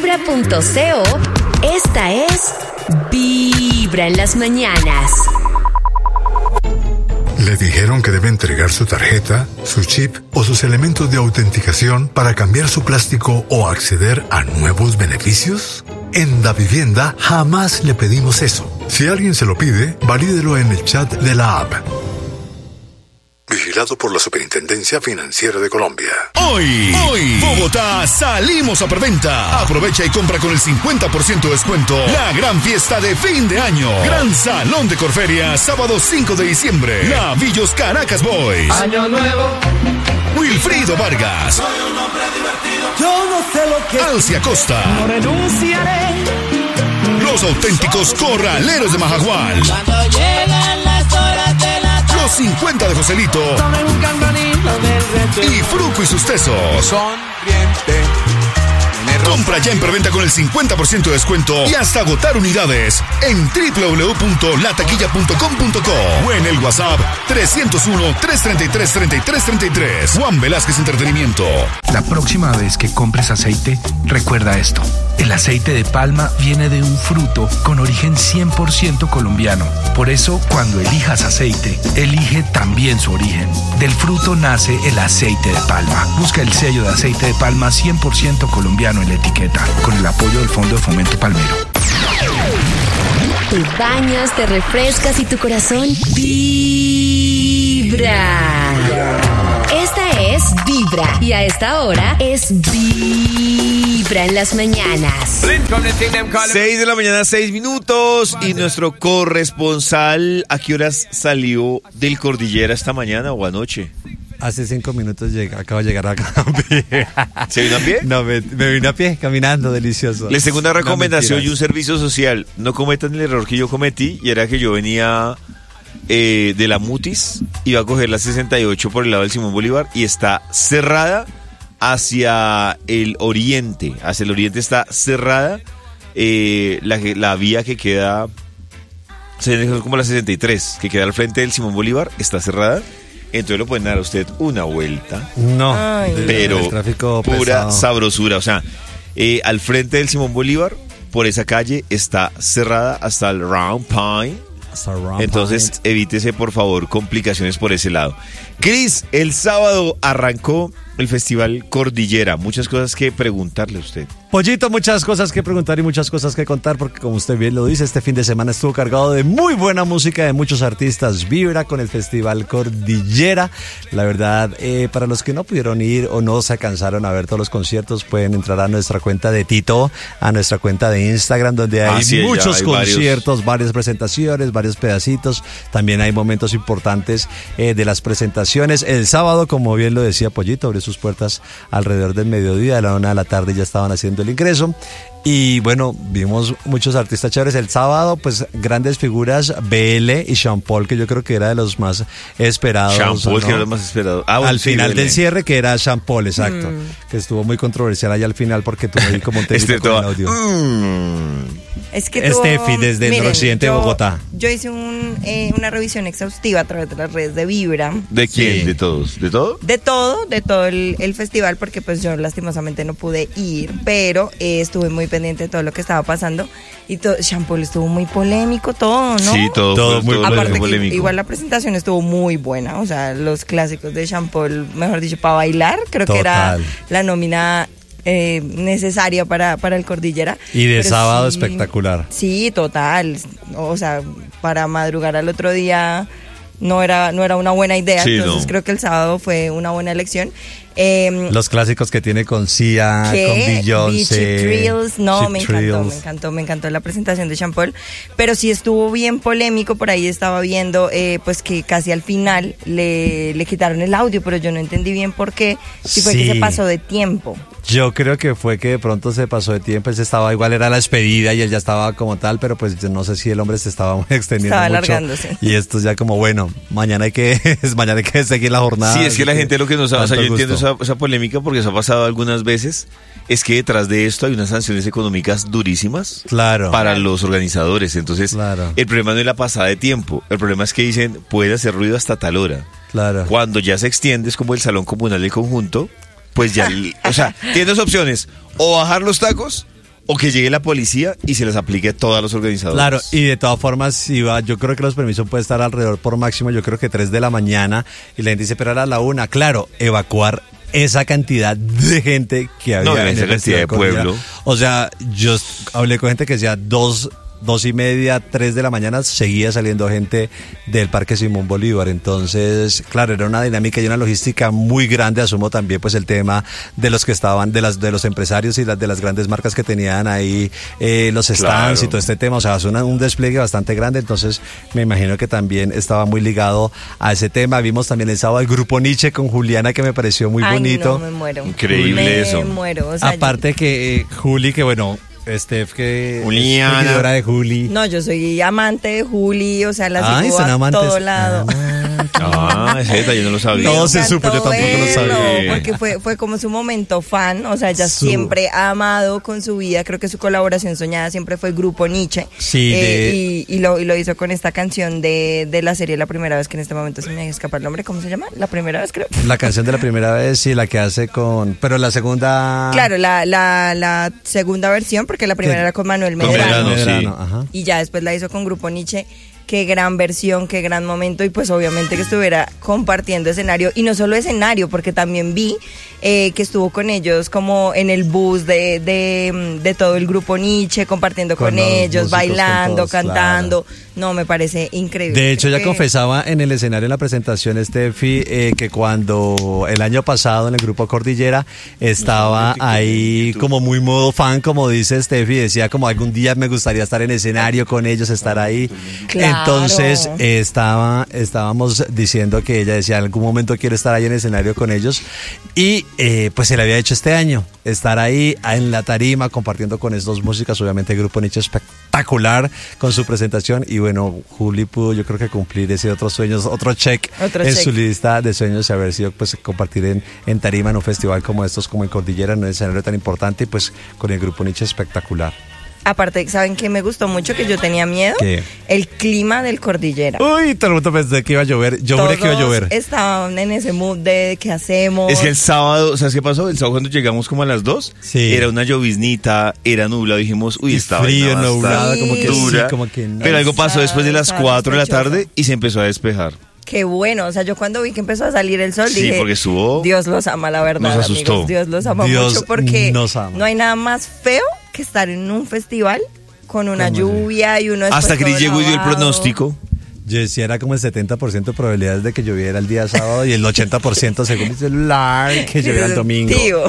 Vibra.co, esta es Vibra en las mañanas. ¿Le dijeron que debe entregar su tarjeta, su chip o sus elementos de autenticación para cambiar su plástico o acceder a nuevos beneficios? En Davivienda jamás le pedimos eso. Si alguien se lo pide, valídelo en el chat de la app. Vigilado por la Superintendencia Financiera de Colombia. Hoy, Bogotá, salimos a preventa. Aprovecha y compra con el 50% de descuento la gran fiesta de fin de año. Gran Salón de Corferia, sábado 5 de diciembre. Navillos Caracas Boys. Año nuevo. Wilfrido Vargas. Soy un hombre divertido. Yo no sé lo que Alcia Costa. No renunciaré. Los auténticos corraleros de Majagual. Cuando llegan las horas de la tarde. Los 50 de Joselito. Sobre un campanito del reto. Y Fruco y sus tesos. Sonriente. Compra ya en preventa con el 50% de descuento y hasta agotar unidades en www.lataquilla.com.co o en el WhatsApp 301-333-3333. Juan Velázquez Entretenimiento. La próxima vez que compres aceite, recuerda esto. El aceite de palma viene de un fruto con origen 100% colombiano. Por eso, cuando elijas aceite, elige también su origen. Del fruto nace el aceite de palma. Busca el sello de aceite de palma 100% colombiano en la etiqueta, con el apoyo del Fondo de Fomento Palmero. Te bañas, te refrescas y tu corazón vibra. Esta es Vibra y a esta hora es Vibra en las mañanas. 6 de la mañana, 6 minutos. Y nuestro corresponsal, ¿a qué horas salió del Cordillera esta mañana o anoche? Hace 5 minutos acabo de llegar acá. ¿Se vino a pie? No, me vine a pie, caminando, delicioso. Les tengo una recomendación y un servicio social. No cometan el error que yo cometí, y era que yo venía de la Mutis, iba a coger la 68 por el lado del Simón Bolívar, y está cerrada hacia el oriente. Hacia el oriente está cerrada la vía que queda, como la 63, que queda al frente del Simón Bolívar, está cerrada. Entonces lo pueden dar a usted una vuelta. No, pero el tráfico pura pesado. Sabrosura. O sea, al frente del Simón Bolívar, por esa calle, está cerrada hasta el Round Pine. Entonces evítese, por favor, complicaciones por ese lado. Cris, el sábado arrancó el Festival Cordillera. Muchas cosas que preguntarle a usted. Pollito, muchas cosas que preguntar y muchas cosas que contar, porque como usted bien lo dice, este fin de semana estuvo cargado de muy buena música de muchos artistas. Vibra con el Festival Cordillera. La verdad, para los que no pudieron ir o no se alcanzaron a ver todos los conciertos, pueden entrar a nuestra cuenta de Tito, a nuestra cuenta de Instagram, donde hay muchos conciertos, varias presentaciones, varios pedacitos. También hay momentos importantes de las presentaciones. El sábado, como bien lo decía Pollito, abrió sus puertas alrededor del mediodía, de la 1 de la tarde ya estaban haciendo el ingreso. Y bueno, vimos muchos artistas chéveres. El sábado, pues grandes figuras, BL y Sean Paul, que yo creo que era de los más esperados. Sean Paul, ¿no? que era de los más esperados. Al final del cierre, que era Sean Paul, exacto. Que estuvo muy controversial allá al final porque tuvo ahí como un técnico con el audio. Es que Steffi, desde el occidente de Bogotá. Yo hice una revisión exhaustiva a través de las redes de Vibra. ¿De quién? Sí. ¿De todos? ¿De todo? De todo el festival, porque pues yo lastimosamente no pude ir, pero estuve muy pendiente de todo lo que estaba pasando. Y Sean Paul estuvo muy polémico, todo, ¿no? Sí, todo muy Aparte polémico. igual la presentación estuvo muy buena, o sea, los clásicos de Sean Paul, mejor dicho, para bailar, creo que era la nómina necesaria para el Cordillera. Y de pero sábado sí, espectacular. Sí, total. O sea, para madrugar al otro día no era una buena idea. Sí, entonces no. creo que el sábado fue una buena elección. Los clásicos que tiene con Sia, con Beyoncé. Beachy Trills, no, Cheap me Thrills. encantó la presentación de Sean Paul, pero sí estuvo bien polémico. Por ahí estaba viendo pues que casi al final le quitaron el audio, pero yo no entendí bien por qué, si fue que se pasó de tiempo. Yo creo que fue que de pronto se pasó de tiempo, igual era la despedida y él ya estaba como tal, pero pues yo no sé si el hombre se estaba muy extendiendo Estaba mucho. alargándose. Y esto ya como, bueno, mañana hay que seguir la jornada. Sí, es que la gente lo que no sabe, o sea, yo Tanto entiendo gusto. esa polémica porque eso ha pasado algunas veces, es que detrás de esto hay unas sanciones económicas durísimas para los organizadores. Entonces, el problema no es la pasada de tiempo, el problema es que dicen, puede hacer ruido hasta tal hora. Claro. Cuando ya se extiende, es como el salón comunal del conjunto, pues ya, o sea, tiene dos opciones, o bajar los tacos o que llegue la policía y se les aplique a todos los organizadores. Claro, y de todas formas, yo creo que los permisos pueden estar alrededor por máximo, yo creo que 3 de la mañana, y la gente dice, pero era la 1. Claro, evacuar esa cantidad de gente que había. No, en esa el cantidad de Cordillera. pueblo. O sea, yo hablé con gente que decía 2:30, 3 de la mañana seguía saliendo gente del Parque Simón Bolívar. Entonces, claro, era una dinámica y una logística muy grande. Asumo también pues el tema de los que estaban, de los empresarios y de las grandes marcas que tenían ahí los stands, Claro. y todo este tema. O sea, es un despliegue bastante grande. Entonces, me imagino que también estaba muy ligado a ese tema. Vimos también el sábado el grupo Nietzsche con Juliana, que me pareció muy Ay, bonito. no, me muero. Increíble eso. Me muero. O sea, Aparte que Juli, que bueno, Steph, que Juliana. es seguidora de Juli. no, yo soy amante de Juli, o sea, la Ay, sigo son a amantes. todo lado. Ese detalle no lo sabía. Todo se Me supo, yo encantó tampoco lo verlo, sabía. Porque fue como su momento fan, o sea, ella siempre ha amado con su vida, creo que su colaboración soñada siempre fue Grupo Nietzsche. Sí, y lo hizo con esta canción de la serie La Primera Vez, que en este momento se me escapa el nombre, ¿cómo se llama? La Primera Vez, creo. La canción de la primera vez, sí, la que hace con... Pero la segunda... Claro, la segunda versión, porque la primera Que- era con Manuel Con Medrano. Medrano, sí. Ajá. Y ya después la hizo con Grupo Nietzsche. Qué gran versión, qué gran momento, y pues obviamente que estuviera compartiendo escenario, y no solo escenario, porque también vi que estuvo con ellos como en el bus de todo el Grupo Nietzsche, compartiendo Con con los ellos, músicos, bailando, con todos, cantando. No, me parece increíble. De hecho, ella Creo que- confesaba en el escenario, en la presentación, Steffi, que cuando el año pasado en el grupo Cordillera estaba ahí como muy modo fan, como dice Steffi, decía como algún día me gustaría estar en escenario con ellos, estar ahí. Claro. Entonces estábamos diciendo que ella decía en algún momento quiero estar ahí en escenario con ellos, y pues se le había hecho este año estar ahí en la tarima compartiendo con estos músicos. Obviamente el grupo Nietzsche espectacular con su presentación, y bueno, Juli pudo, yo creo que cumplir ese otro sueño, otro check Otro en check. su lista de sueños, de haber sido pues compartir en tarima en un festival como estos, como en Cordillera, en un escenario tan importante, y pues con el grupo Nietzsche espectacular. Aparte, ¿saben qué me gustó mucho? Que yo tenía miedo. ¿Qué? El clima del Cordillera. Uy, todo el mundo pensé que iba a llover, yo juré que iba a llover. Estaban en ese mood de qué hacemos. Es que el sábado, ¿sabes qué pasó? El sábado cuando llegamos como a las 2, Sí. era una lloviznita, era nublado, dijimos, uy, Y estaba frío, nublado, como que sí, como que no. Pero algo pasó después de las Estaba 4 de la sospechoso. tarde y se empezó a despejar. Qué bueno, o sea, yo cuando vi que empezó a salir el sol Sí, dije, porque estuvo- Dios los ama, la verdad, nos asustó. amigos, Dios los ama Dios mucho, porque nos ama. no hay nada más feo que estar en un festival con una Como lluvia y uno después Hasta que todo llegó y dio el lavado. pronóstico. Yo decía, era como el 70% de probabilidades de que lloviera el día sábado y el 80% según mi celular que lloviera el domingo. Tío.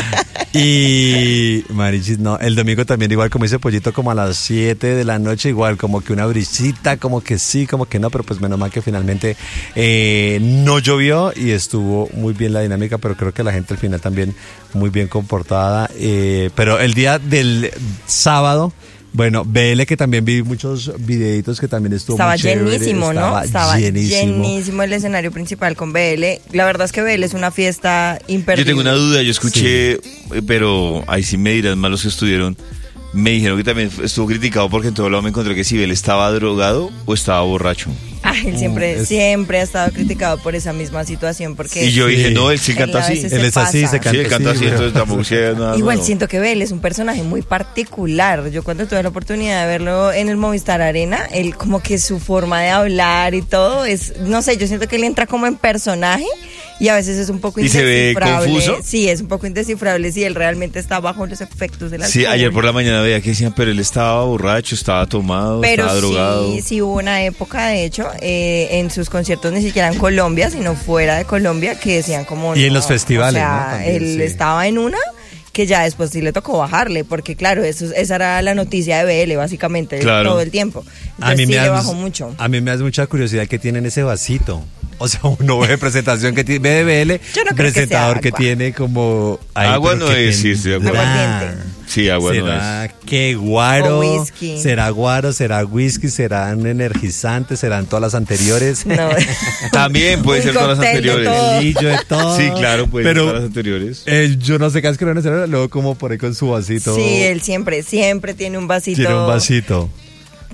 Y Marichis, no, el domingo también igual como dice Pollito, como a las 7 de la noche, igual como que una brisita, como que sí, como que no, pero pues menos mal que finalmente no llovió y estuvo muy bien la dinámica, pero creo que la gente al final también muy bien comportada. Pero el día del sábado, bueno, BL, que también vi muchos videitos que también estuvo Estaba muy chévere, llenísimo, ¿no? Estaba llenísimo. llenísimo el escenario principal con BL. La verdad es que BL es una fiesta imperdible. Yo tengo una duda, yo escuché, pero ahí sí me dirán más los que estuvieron. Me dijeron que también estuvo criticado porque en todo lado me encontré que si él estaba drogado o estaba borracho. Él siempre ha estado criticado por esa misma situación porque Y yo Sí. dije, no, él sí Él canta a así. veces Él es así, pasa. se canta, Sí, él canta así, sí, entonces tampoco sí hay nada Igual nuevo. siento que Bel es un personaje muy particular. Yo cuando tuve la oportunidad de verlo en el Movistar Arena, él como que su forma de hablar y todo es, no sé, yo siento que él entra como en personaje y a veces es un poco ¿Y se ve indescifrable. confuso? Sí, es un poco indescifrable si él realmente está bajo los efectos del alcohol. Sí, ayer por la mañana veía que decían, pero él estaba borracho, estaba tomado, Pero estaba drogado. sí hubo una época, de hecho, en sus conciertos ni siquiera en Colombia, sino fuera de Colombia, que decían como... Y en no, los festivales, o sea, ¿no? También, él sí. estaba en una que ya después sí le tocó bajarle, porque claro, esa era la noticia de BL, básicamente, Claro. todo el tiempo. A Entonces mí, sí me le da, bajó mucho. a mí me hace mucha curiosidad que tiene en ese vasito. O sea, uno ve presentación que tiene, ve de BL, Yo no creo que presentador sea que agua. tiene como... ahí, Agua pero no que es, sí, estoy de acuerdo. Aguardiente. Sí, agua no ¿Será que guaro? O whisky. ¿Será guaro? ¿Será whisky? ¿Serán energizantes? ¿Serán todas las anteriores? No. También puede Un ser todas las cóctel de anteriores. todo. Lillo de todo. Sí, claro, puede ser Pero, todas las anteriores. yo no sé qué es que no luego como por ahí con su vasito. Sí, él siempre tiene un vasito. Tiene un vasito.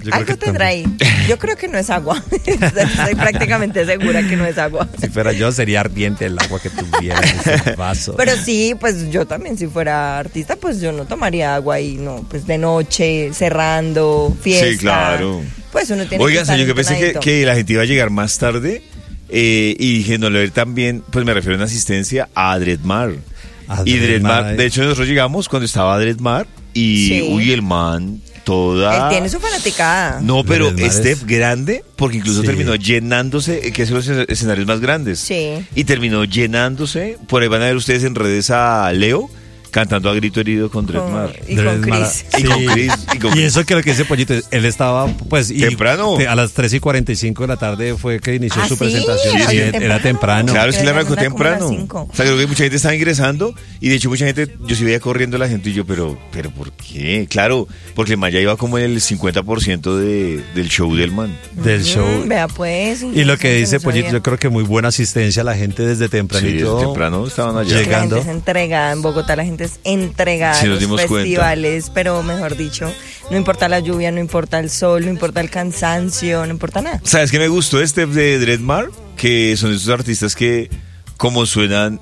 Algo tendrá ahí. Yo creo que no es agua. Estoy prácticamente segura que no es agua. Si fuera yo, sería ardiente el agua que tuviera en ese vaso. Pero sí, pues yo también, si fuera artista, pues yo no tomaría agua ahí, no, pues de noche, cerrando, fiesta. Sí, claro. Pues uno tiene Oigan, que estar yo pensé entonadito. que la gente iba a llegar más tarde y dije, no, le ver también, pues me refiero en asistencia a Dredmar. Y Dredmar, de hecho nosotros llegamos cuando estaba Dredmar y, Sí. uy, el man, toda... Él tiene su fanaticada. No, pero Dredmar este es- grande, porque incluso Sí. terminó llenándose, que es los escenarios más grandes. Sí. Y terminó llenándose. Por ahí van a ver ustedes en redes a Leo cantando a grito herido con Dredmar. Y con Dredmar. Chris. Y con Chris. Y eso que lo que dice Pollito, él estaba pues y Temprano. a las 3:45 de la tarde fue que inició ¿Ah, su sí? presentación. ¿Era Sí, bien era temprano. Claro, es que le arrancó Era como a las temprano. 5. O sea, creo que mucha gente estaba ingresando y de hecho mucha gente, yo sí veía corriendo a la gente y yo, pero ¿por qué? Claro, porque el man ya iba como en el 50% del show del man. Del show. Vea pues. Y lo que dice no sabía. Pollito, yo creo que muy buena asistencia a la gente desde Sí, tempranito. desde temprano estaban allá. Llega- La gente llegando. es entregada en Bogotá, la gente es entregada Sí, a nos los dimos cuenta. festivales, pero mejor dicho, no importa la lluvia, no importa el sol, no importa el cansancio, no importa nada. ¿Sabes qué me gustó de Dredmar? Que son estos artistas que, como suenan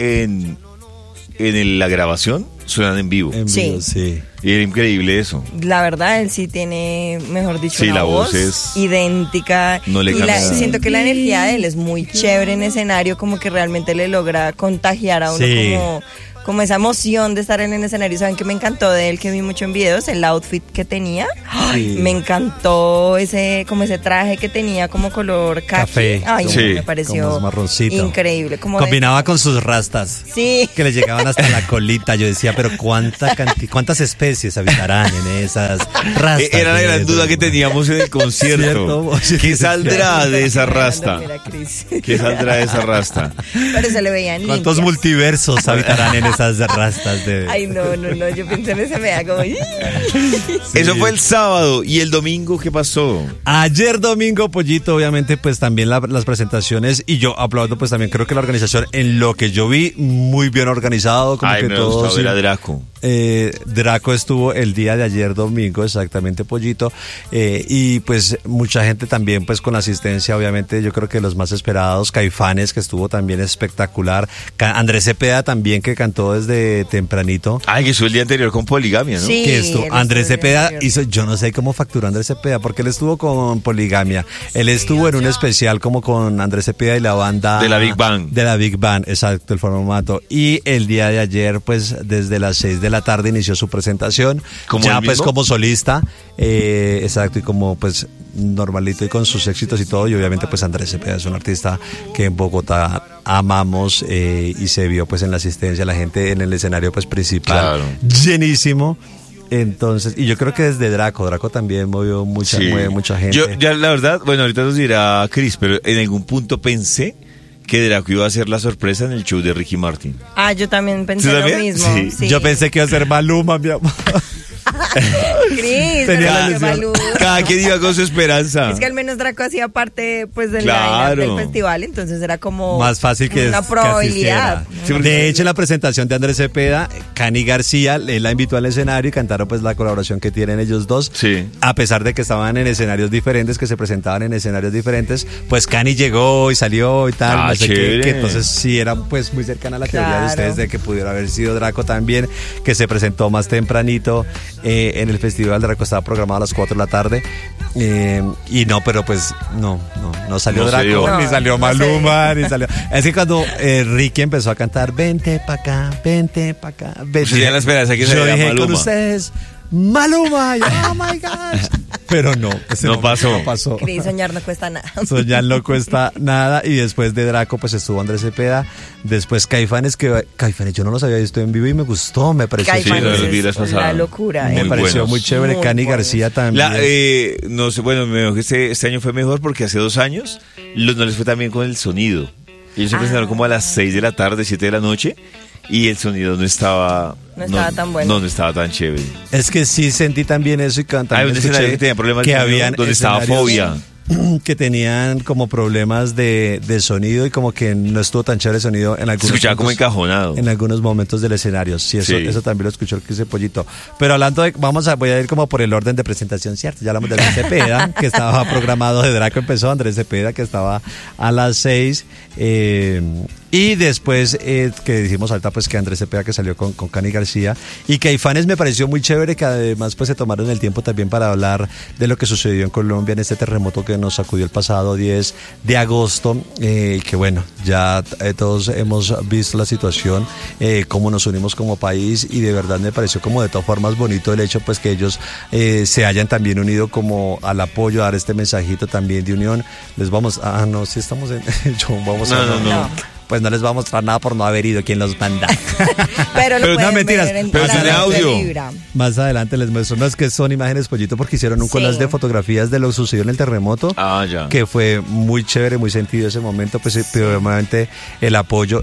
en la grabación, suenan en vivo. En Sí. vivo, sí. Y era increíble eso. La verdad, él sí tiene, mejor dicho, Sí, una la voz es- idéntica. no le y cambia nada. siento que la energía de él es muy chévere en escenario, como que realmente le logra contagiar a uno Sí. como esa emoción de estar en el escenario. ¿Saben qué me encantó de él, que vi mucho en videos? El outfit que tenía. Ay, Sí. me encantó ese traje que tenía como color Café. Ay, no, Sí. me pareció Como marroncito. increíble. Como de- Combinaba con sus rastas. Sí. Que le llegaban hasta la colita. Yo decía, pero ¿cuántas especies habitarán en esas rastas? Era la gran de duda que Dredmar? teníamos en el concierto. ¿Cierto? ¿Qué saldrá de esa rasta? Mira, Cris. ¿Qué saldrá de esa rasta? Pero se le veían ¿Cuántos limpias. multiversos habitarán en esas rastas de... Ay, no, yo pensé en ese me da como... Eso fue el sábado. ¿Y el domingo qué pasó? Ayer domingo, Pollito, obviamente, pues también las presentaciones, y yo aplaudo, pues también creo que la organización, en lo que yo vi, muy bien organizado, como Ay, que me todo. gustó ver a Draco. Draco estuvo el día de ayer domingo, exactamente, Pollito, y pues mucha gente también, pues con la asistencia, obviamente, yo creo que los más esperados, Caifanes, que estuvo también espectacular, Andrés Cepeda también, que cantó desde tempranito. Ay, que estuvo el día anterior con Poligamia, ¿no? Sí. Que esto, él Andrés estuvo bien Cepeda anterior. hizo, yo no sé cómo facturó Andrés Cepeda, porque él estuvo con Poligamia, él estuvo en un especial como con Andrés Cepeda y la banda De la Big Bang. de la Big Bang, exacto, el formato, y el día de ayer, pues desde las 6 de la tarde inició su presentación, ¿Como ya él pues mismo? como solista, exacto, y como pues normalito y con sus éxitos y todo, y obviamente pues Andrés Cepeda es un artista que en Bogotá amamos, y se vio pues en la asistencia, la gente en el escenario pues principal, Claro. llenísimo. Entonces, y yo creo que desde Draco también movió mueve mucha gente. Yo, ya la verdad, bueno, ahorita nos dirá Chris, pero en algún punto pensé que Draco iba a ser la sorpresa en el show de Ricky Martin. Ah, yo también pensé ¿Tú lo también? mismo. Sí. Sí. Yo pensé que iba a ser Maluma, mi amor. Cris, Tenía pero la qué ilusión. Malú. Cada quien iba con su esperanza. Es que al menos Draco hacía parte pues del Claro. line-up del festival, entonces era como Más fácil que una que probabilidad. asistiera. Sí, porque- De hecho, en la presentación de Andrés Cepeda, Cani García él la invitó al escenario y cantaron pues la colaboración que tienen ellos dos. Sí. A pesar de que estaban en escenarios diferentes, que se presentaban en escenarios diferentes, pues Cani llegó y salió y tal, Ah, no sé qué, chévere. que entonces sí era pues muy cercana a la teoría de Claro. ustedes de que pudiera haber sido Draco también, que se presentó más tempranito en el festival. Draco estaba programado a las 4 de la tarde, y no, pero pues no salió No se Draco, dio. ni No, salió no se Maluma, ni salió. Es que cuando Ricky empezó a cantar vente pa' acá, vente pa' acá, vente. Pues tenía la esperanza que yo saliera dije con Maluma. ustedes Maluma, y, oh my gosh. Pero no, ese No momento pasó. no pasó. Cris, soñar no cuesta nada. Soñar no cuesta nada. Y después de Draco pues estuvo Andrés Cepeda, después Caifanes, que Caifanes yo no los había visto en vivo y me gustó, me pareció Sí, Caifanes lo vi la es pasada. la locura. Muy me pareció buenos. muy chévere. Muy Cani buenos. García también. No sé, bueno, me dijo que este año fue mejor porque hace 2 años no les fue tan bien con el sonido. Ellos se presentaron como a las 6 de la tarde, 7 de la noche, y el sonido no estaba... No estaba tan bueno. No estaba tan chévere. Es que sí sentí también eso y Hay un escenario que tenía problemas de sonido, habían donde estaba escenarios- Fobia. que tenían como problemas de sonido y como que no estuvo tan chévere el sonido en algunos Se escuchaba como puntos, encajonado. en algunos momentos del escenario. Sí, Sí. eso también lo escuchó el que dice Pollito. Pero hablando de, voy a ir como por el orden de presentación, ¿cierto? Ya hablamos de Andrés Cepeda, que estaba programado de Draco, empezó Andrés Cepeda, que estaba a las 6. Y después que dijimos ahorita pues que Andrés Cepeda que salió con Cani García y Caifanes me pareció muy chévere que además pues se tomaron el tiempo también para hablar de lo que sucedió en Colombia en este terremoto que nos sacudió el pasado 10 de agosto que bueno, ya todos hemos visto la situación, cómo nos unimos como país y de verdad me pareció como de todas formas bonito el hecho pues que ellos se hayan también unido como al apoyo, a dar este mensajito también de unión. Les vamos no, si estamos en vamos a No. pues no les va a mostrar nada por no haber ido quien los manda. Pero lo Pero no, pueden mentiras, ver en pero las tiene redes de audio. Vibra. Más adelante les muestro, no es que son imágenes Pollito porque hicieron un Sí. collage de fotografías de lo que sucedió en el terremoto. Ah, ya. Que fue muy chévere, muy sentido ese momento, pues pero obviamente el apoyo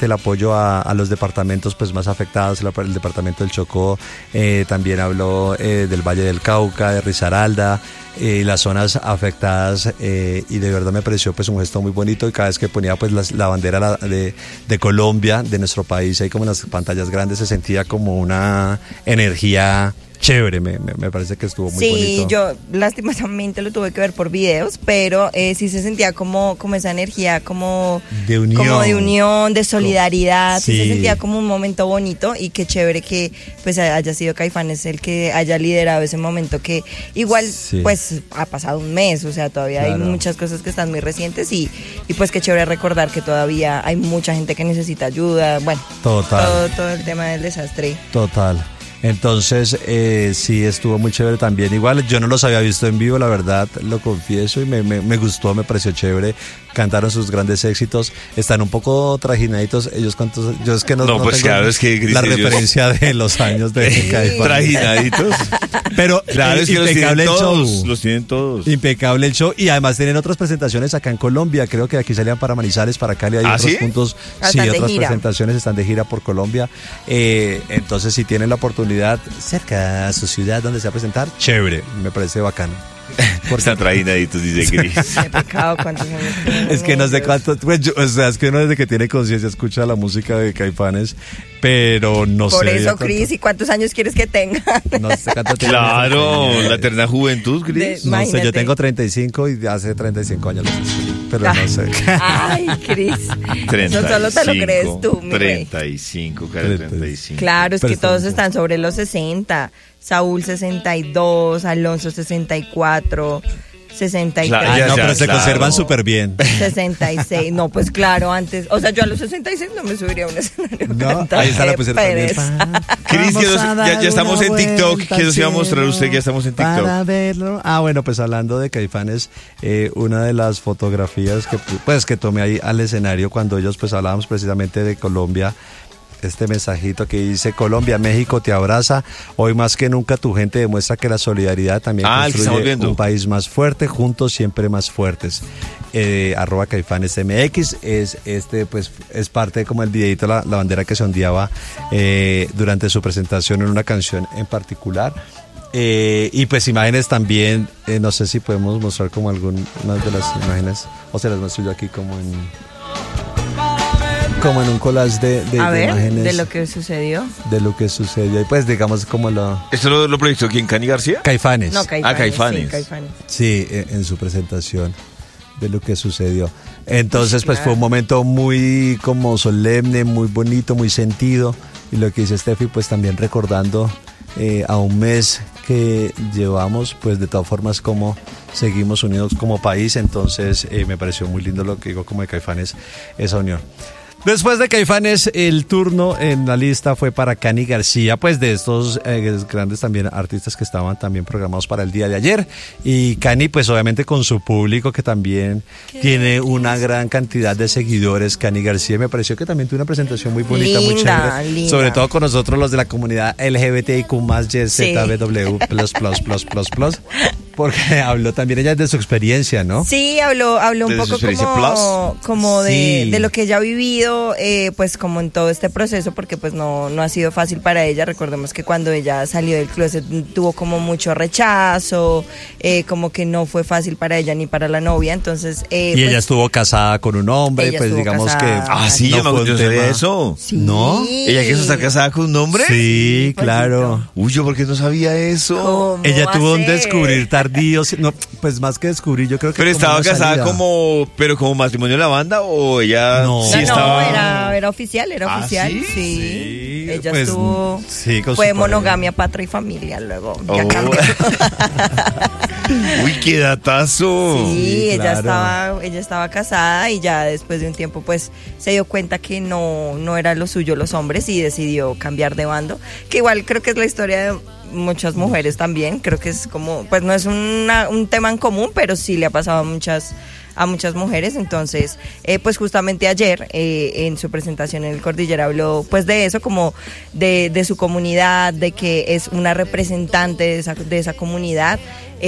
a los departamentos pues más afectados, el departamento del Chocó, también habló del Valle del Cauca, de Risaralda, las zonas afectadas y de verdad me pareció pues un gesto muy bonito y cada vez que ponía pues la bandera de Colombia, de nuestro país, ahí como en las pantallas grandes se sentía como una energía chévere, me parece que estuvo muy bonito. Sí, yo lastimosamente lo tuve que ver por videos, pero sí se sentía como esa energía, como De unión. como de unión, de solidaridad, sí. Sí. Se sentía como un momento bonito y qué chévere que pues haya sido Caifanes el que haya liderado ese momento que igual Sí. pues ha pasado un mes, o sea, todavía Claro. hay muchas cosas que están muy recientes y pues qué chévere recordar que todavía hay mucha gente que necesita ayuda, bueno, Total. todo el tema del desastre. Total. Entonces, sí, estuvo muy chévere también. Igual, yo no los había visto en vivo, la verdad, lo confieso, y me gustó, me pareció chévere. Cantaron sus grandes éxitos. Están un poco trajinaditos. Ellos, ¿cuántos? Yo es que no Pues tengo claro, es que la Cristian, referencia de los años de Caifanes. Trajinaditos. Pero Claro, es que los tienen impecable el todos. show. Los tienen todos. Impecable el show y además tienen otras presentaciones acá en Colombia, creo que aquí salían para Manizales, para Cali, hay ¿Ah, otros sí? puntos, Están sí, de otras gira. presentaciones están de gira por Colombia, entonces si tienen la oportunidad cerca a su ciudad donde se va a presentar, chévere, me parece bacano. Están trajinaditos, dice Cris. Qué pecado, cuántos años tienen Es que no sé ellos. cuánto, pues o sea, es que uno desde que tiene conciencia escucha la música de Caifanes, pero no Por sé. eso, cuánto- Cris, ¿y cuántos años quieres que tenga? No sé cuánto tiene. Claro, la eterna juventud, Cris. No sé, Imagínate. yo tengo 35 y hace 35 años los escucho, pero no sé. Ay, Cris. Eso solo te lo crees tú, mi rey. 35, cara, 35. Claro, es que Pero todos está- están sobre los 60. Saúl 62, Alonso 64, 63, Claro, Ah, ya, no, pero se claro. conservan súper bien. 66. No, pues claro, antes. O sea, yo a los 66 no me subiría a un escenario. a No, cantar, ahí está la qué pusieron también. pereza. Cris, Vamos que a dar ya estamos una en TikTok. vuelta ¿Qué nos iba a al mostrar cielo usted que ya estamos en TikTok? Para verlo. Ah, bueno, pues hablando de Caifanes, una de las fotografías que tomé ahí al escenario cuando ellos pues hablábamos precisamente de Colombia. Este mensajito que dice: Colombia, México te abraza. Hoy más que nunca tu gente demuestra que la solidaridad también El que estamos construye viendo. un país más fuerte, juntos siempre más fuertes. @ Caifanes MX pues es parte como el videito, la bandera que se ondeaba durante su presentación en una canción en particular. Y pues imágenes también, no sé si podemos mostrar como algunas de las imágenes, o se las muestro yo aquí como en un collage de A ver, imágenes de lo que sucedió. de lo que sucedió y pues digamos como lo ¿Esto lo proyectó quién? ¿Cani García? Caifanes, No, Caifanes. Caifanes. Sí, Caifanes. sí, en su presentación de lo que sucedió. Entonces pues Claro. fue un momento muy como solemne, muy bonito, muy sentido, y lo que dice Steffi pues también recordando a un mes que llevamos, pues de todas formas como seguimos unidos como país. Entonces me pareció muy lindo lo que digo como de Caifanes, esa unión. Después de Caifanes, el turno en la lista fue para Cani García, pues de estos grandes también artistas que estaban también programados para el día de ayer. Y Cani, pues obviamente con su público que también tiene una gran cantidad de seguidores. Cani García me pareció que también tuvo una presentación muy bonita, muy Linda, chévere. linda. Sobre todo con nosotros los de la comunidad LGBTIQ+, YZW++++. porque habló también ella de su experiencia, ¿no? Sí, habló un ¿De su poco experiencia como Sí. de lo que ella ha vivido, pues como en todo este proceso, porque pues no ha sido fácil para ella. Recordemos que cuando ella salió del closet tuvo como mucho rechazo, como que no fue fácil para ella ni para la novia, entonces... Y pues, ella estuvo casada con un hombre, ella pues estuvo digamos casada. que... Ah, sí, no fue un yo sabía tema. eso. sí. ¿No? ¿Ella quiso estar casada con un hombre? Sí, claro. Uy, ¿yo por qué no sabía eso? ¿Cómo Ella va tuvo a un ser? descubrir tardío, no, pues más que descubrir, yo creo que... Pero como estaba una casada salida. pero como matrimonio de la banda, o ella No. sí No, estaba... era oficial, ¿Ah, oficial, sí? sí. Ella pues, estuvo... sí, con su fue pareja. monogamia, patria y familia, luego ya Oh. cambió. Uy, qué datazo. Sí, claro. ella estaba casada y ya después de un tiempo pues se dio cuenta que no era lo suyo los hombres y decidió cambiar de bando, que igual creo que es la historia de muchas mujeres también, creo que es como, pues no es un tema en común, pero sí le ha pasado a muchas mujeres. Entonces pues justamente ayer en su presentación en el Cordillera habló pues de eso, como de su comunidad, de que es una representante de esa comunidad,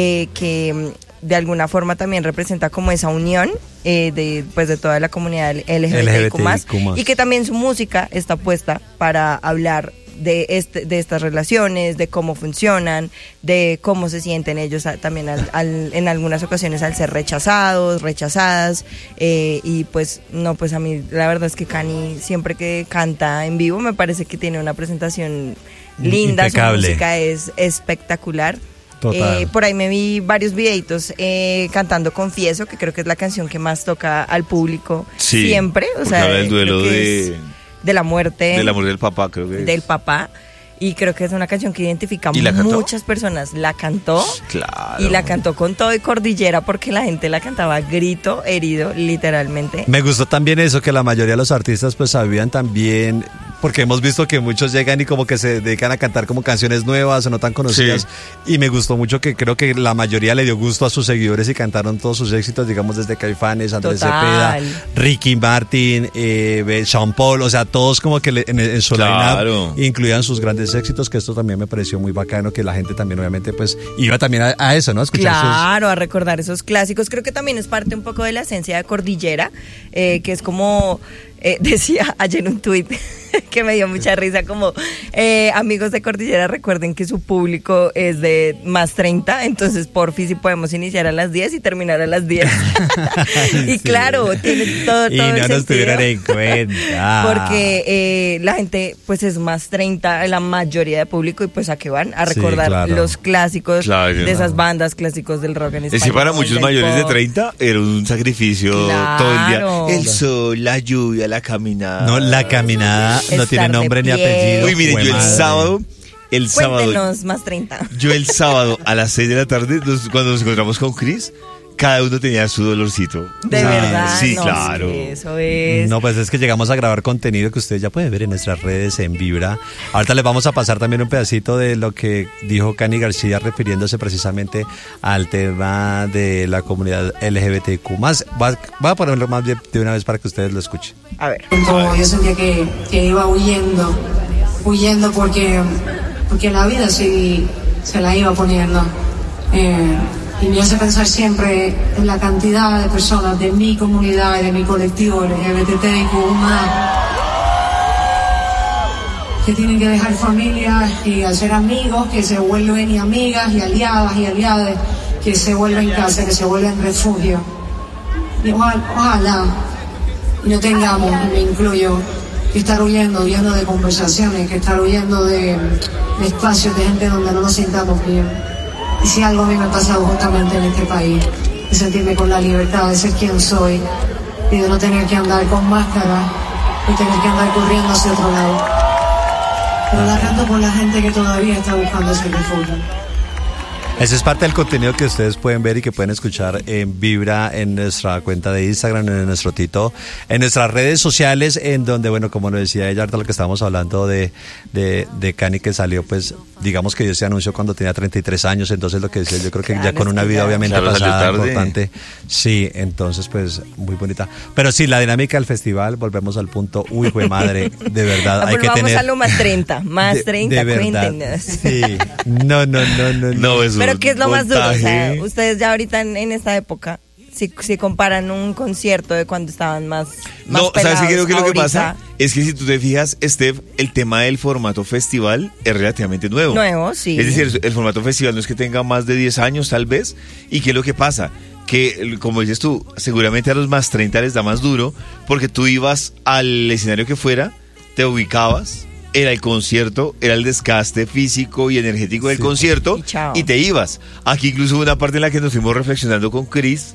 que de alguna forma también representa como esa unión de toda la comunidad LGBTQ+, y que también su música está puesta para hablar de estas relaciones, de cómo funcionan, de cómo se sienten ellos también en algunas ocasiones al ser rechazadas, y pues no, pues a mí la verdad es que Cani siempre que canta en vivo me parece que tiene una presentación linda, impecable. Su música es espectacular. Total. Por ahí me vi varios videitos cantando Confieso, que creo que es la canción que más toca al público Sí, siempre, o porque sea, habla del duelo creo que es de la muerte del amor del papá, creo que es. del papá, y creo que es una canción que identifica ¿Y la a cantó? muchas personas. La cantó, Claro. y la cantó con todo y Cordillera, porque la gente la cantaba a grito herido, literalmente. Me gustó también eso, que la mayoría de los artistas pues sabían también, porque hemos visto que muchos llegan y como que se dedican a cantar como canciones nuevas o no tan conocidas, y me gustó mucho que creo que la mayoría le dio gusto a sus seguidores y cantaron todos sus éxitos, digamos desde Caifanes, Andrés Total. Cepeda, Ricky Martin, Sean Paul, o sea, todos como que en su Claro. line-up incluían sus grandes éxitos, que esto también me pareció muy bacano, que la gente también obviamente pues iba también a eso, ¿no? A escuchar Claro, a recordar esos clásicos. Creo que también es parte un poco de la esencia de Cordillera, que es como... decía ayer un tuit que me dio mucha risa, como amigos de Cordillera, recuerden que su público es de más 30, entonces porfi si podemos iniciar a las 10 y terminar a las 10. Y sí. claro, tiene todo y el no nos sentido. tuvieron en cuenta. Porque la gente pues es más 30, la mayoría de público, y pues a qué van a Sí, recordar claro. los clásicos Claro. de esas bandas, clásicos del rock en español. Es que para muchos del mayores de pop. 30 era un sacrificio todo el Claro. día. El sol, la lluvia, la caminada. No, la caminada no Estar tiene nombre de ni pie. apellido. Uy, miren, Jue yo el madre. sábado, Cuéntenos, más 30. yo el sábado a las 6 de la tarde, cuando nos encontramos con Chris, cada uno tenía su dolorcito. De Ah, verdad. Sí, no, claro. sí, eso es. No, pues es que llegamos a grabar contenido que ustedes ya pueden ver en nuestras redes en Vibra. Ahorita les vamos a pasar también un pedacito de lo que dijo Cani García refiriéndose precisamente al tema de la comunidad LGBTQ+. Voy a ponerlo más de una vez para que ustedes lo escuchen. A ver. Yo sentía que iba huyendo porque la vida sí se la iba poniendo. Y me hace pensar siempre en la cantidad de personas de mi comunidad y de mi colectivo LGBTIQ+, que tienen que dejar familias y hacer amigos, que se vuelven y amigas y aliadas y aliadas, que se vuelven casa, que se vuelven refugio. Y ojalá y no tengamos, y me incluyo, que estar huyendo de conversaciones, que estar huyendo de espacios de gente donde no nos sintamos bien. Y si algo a mí me ha pasado justamente en este país, de sentirme con la libertad de ser quien soy y de no tener que andar con máscara y tener que andar corriendo hacia otro lado. Pero la canto por la gente que todavía está buscando ese refugio. Ese es parte del contenido que ustedes pueden ver y que pueden escuchar en Vibra, en nuestra cuenta de Instagram, en nuestro Tito, en nuestras redes sociales, en donde, bueno, como lo decía ella, ahorita lo que estábamos hablando de Cani, que salió pues digamos que yo se anunció cuando tenía 33 años, entonces lo que decía, yo creo que Claro, ya con es una que vida ya. obviamente Claro, salió pasada, tarde. importante. Sí, entonces pues muy bonita. Pero sí, la dinámica del festival, volvemos al punto, uy, jue madre, de verdad, hay que Vamos tener... a lo más 30, más de 30, verdad, cuéntenos. sí, no. No, es Pero un ¿qué es lo más duro? O sea, voltaje. ustedes ya ahorita en esta época, si comparan un concierto de cuando estaban más No, ¿sabes qué creo que lo que ahorita, pasa? Es que si tú te fijas, Steph, el tema del formato festival es relativamente nuevo. Nuevo, sí. Es decir, el formato festival no es que tenga más de 10 años, tal vez. ¿Y qué es lo que pasa? Que, como dices tú, seguramente a los más 30 les da más duro, porque tú ibas al escenario que fuera, te ubicabas, era el concierto, era el desgaste físico y energético del concierto, Y chao. y te ibas. Aquí incluso hubo una parte en la que nos fuimos reflexionando con Chris,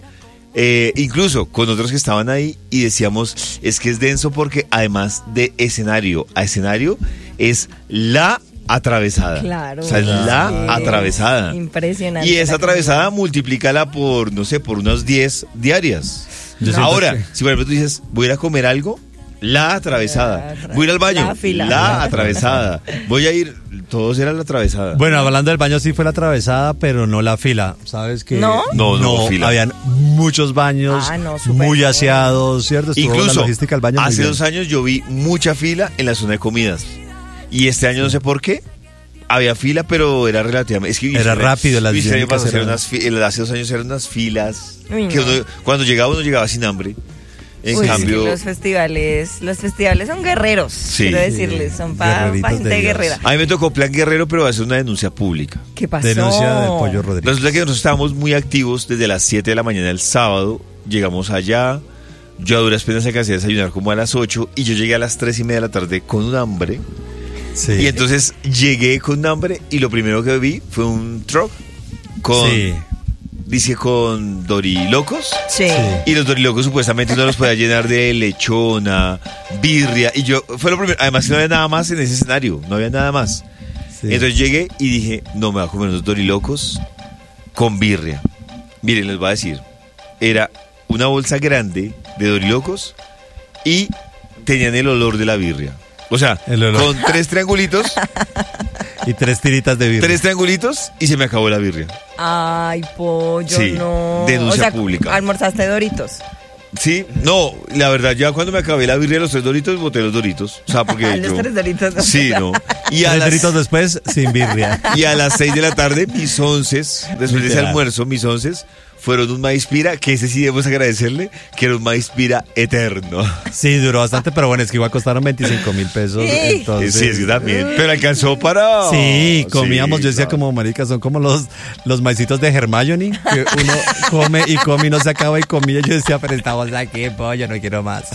incluso con otros que estaban ahí, y decíamos, es que es denso porque además de escenario a escenario, es la atravesada. Claro. O sea, es la Sí. atravesada. Impresionante. Y esa la atravesada multiplícala por, no sé, por unas 10 diarias. Yo siento Ahora, que- si por ejemplo tú dices, voy a ir a comer algo, la atravesada. Voy a ir al baño, La fila. la atravesada. Voy a ir, todos eran la atravesada. Bueno, hablando del baño, sí fue la atravesada, pero no la fila. ¿Sabes qué? ¿No? No, fila. Habían muchos baños, Ah, no, súper muy bien. aseados, ¿cierto? Estuvo la Incluso, logística del baño muy hace bien. 2 años yo vi mucha fila en la zona de comidas. Y este año no sé por qué. Había fila, pero era relativamente... Es que, Era rápido, las este año dinámicas pasó, eran- hace 2 años eran unas filas. Uy, Que no. cuando llegaba uno llegaba sin hambre. En Uy, es que cambio... los festivales son guerreros, Sí. quiero decirles, son para Guerreritos gente de Dios. guerrera. A mí me tocó plan guerrero, pero va a ser una denuncia pública. ¿Qué pasó? Denuncia del Pollo Rodríguez. Resulta que nosotros estábamos muy activos desde las 7 de la mañana del sábado. Llegamos allá. Yo a duras penas alcancé a desayunar como a las 8 y yo llegué a las 3:30 de la tarde con un hambre. Sí. Y entonces llegué con un hambre y lo primero que vi fue un truck con, Sí. dice, con dorilocos. Sí. Y los dorilocos supuestamente uno los podía llenar de lechona, birria. Y yo, fue lo primero. Además que no había nada más en ese escenario, no había nada más. Sí. Entonces llegué y dije, no me voy a comer unos dorilocos con birria. Miren, les voy a decir, era una bolsa grande de dorilocos y tenían el olor de la birria. O sea, El olor. con 3 triangulitos, Y 3 tiritas de birra. 3 triangulitos y se me acabó la birria. Ay, pollo, Sí, no. denuncia pública. ¿Almorzaste Doritos? Sí, no, la verdad, ya cuando me acabé la birria de los 3 doritos, boté los doritos. O sea, porque Los yo- 3 Doritos. No. Sí, no. Y a 3 las... doritos después, sin birria. Y a las 6 de la tarde, mis onces, después de ese Literal. almuerzo, mis onces fueron un maíz pira, que ese sí debemos agradecerle, que era un maíz pira eterno. Sí, duró bastante, pero bueno, es que igual costaron 25,000 pesos. Sí. Entonces, Sí, es que también. Pero alcanzó para... Sí, comíamos, Sí, yo decía claro. como marica, son como los maicitos de Hermione, que uno come y no se acaba y comía. Yo decía, pero estamos aquí, pollo, no quiero más.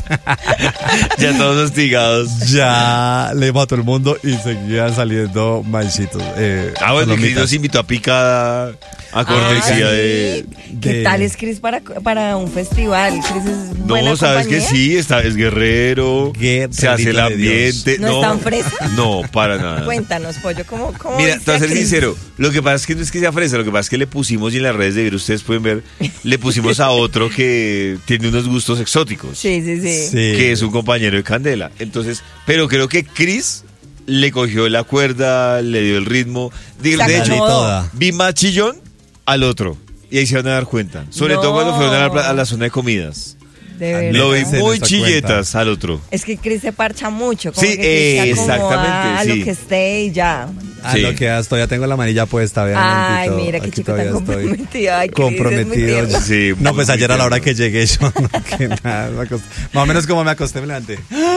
Ya todos hostigados. Ya le mató el mundo y seguían saliendo maicitos. Ah, bueno, y Cris palomitas. nos invitó a picada, a cortesía Ay, de... ¿Qué de- tal es Cris para un festival? Cris es buena No, sabes que compañía. sí, es guerrero, Guerrerito se hace el de ambiente. Dios. ¿No es tan fresa? No, para nada. Cuéntanos, pollo, ¿cómo Mira, viste te voy a ser Cris? sincero, lo que pasa es que no es que sea fresa, lo que pasa es que le pusimos, y en las redes de Vero ustedes pueden ver, le pusimos a otro que tiene unos gustos exóticos, Sí, sí, sí. Sí. que es un compañero de Candela. Entonces, pero creo que Chris le cogió la cuerda, le dio el ritmo. De Se hecho, acomodó. vi más chillón al otro. Y ahí se van a dar cuenta. Sobre No. todo cuando fueron a la zona de comidas. De verdad. Lo vi Se muy nos da chilletas al otro. Es que Chris se parcha mucho. Como Sí, que Chris se acomoda exactamente, a sí. lo que esté y ya. A Sí. lo que hasta ya tengo la manilla puesta, vean. Ay, bendito, mira qué aquí chico tan todavía estoy comprometido. Ay, Cris, es muy comprometido. tierno. Sí, No, muy, pues muy ayer a la hora tierno. que llegué yo, no, que nada, me acosté. Más o menos como me acosté, me levanté.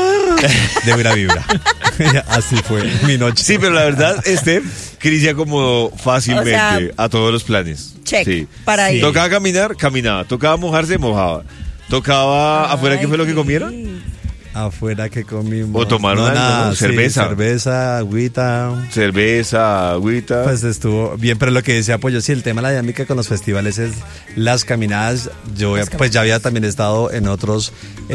De buena vibra. Así fue mi noche. Sí, pero la verdad, Cris ya acomodó fácilmente O sea, a todos los planes. check, Sí. para ir. Tocaba caminar, caminaba. Tocaba mojarse, mojaba. Tocaba afuera, ¿qué fue lo que comieron? Afuera que comimos. O tomaron algo, nada, ¿no? sí, Cerveza. cerveza, agüita. Cerveza, agüita. Pues estuvo bien, pero lo que decía Pollo, sí, el tema de la dinámica con los festivales es las caminadas. Yo pues ya había también estado en otros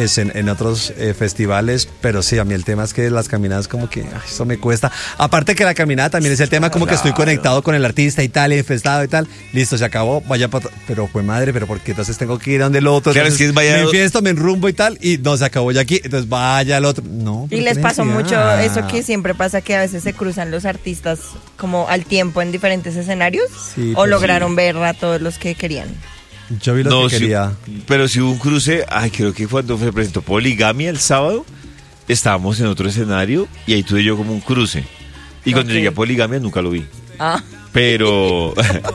festivales, pero sí, a mí el tema es que las caminadas como que ay, eso me cuesta. Aparte que la caminada también es el tema como que estoy conectado con el artista y tal, infestado y tal. Listo, se acabó, vaya para... Pero fue madre, pero porque entonces tengo que ir a donde el otro. Claro, Entonces, es que es vaya- me infiesto, me enrumbo y tal, y no, se acabó ya aquí. Entonces vaya al otro. No. Y pero les qué pasó mucho necesidad. eso que siempre pasa, que a veces se cruzan los artistas como al tiempo en diferentes escenarios, Sí, o pues lograron ver a todos los que querían. Yo vi lo que sí, quería. pero si hubo un cruce, creo que cuando se presentó Poligamia el sábado, estábamos en otro escenario y ahí tuve yo como un cruce. Y cuando Ok. llegué a Poligamia nunca lo vi. Ah, Pero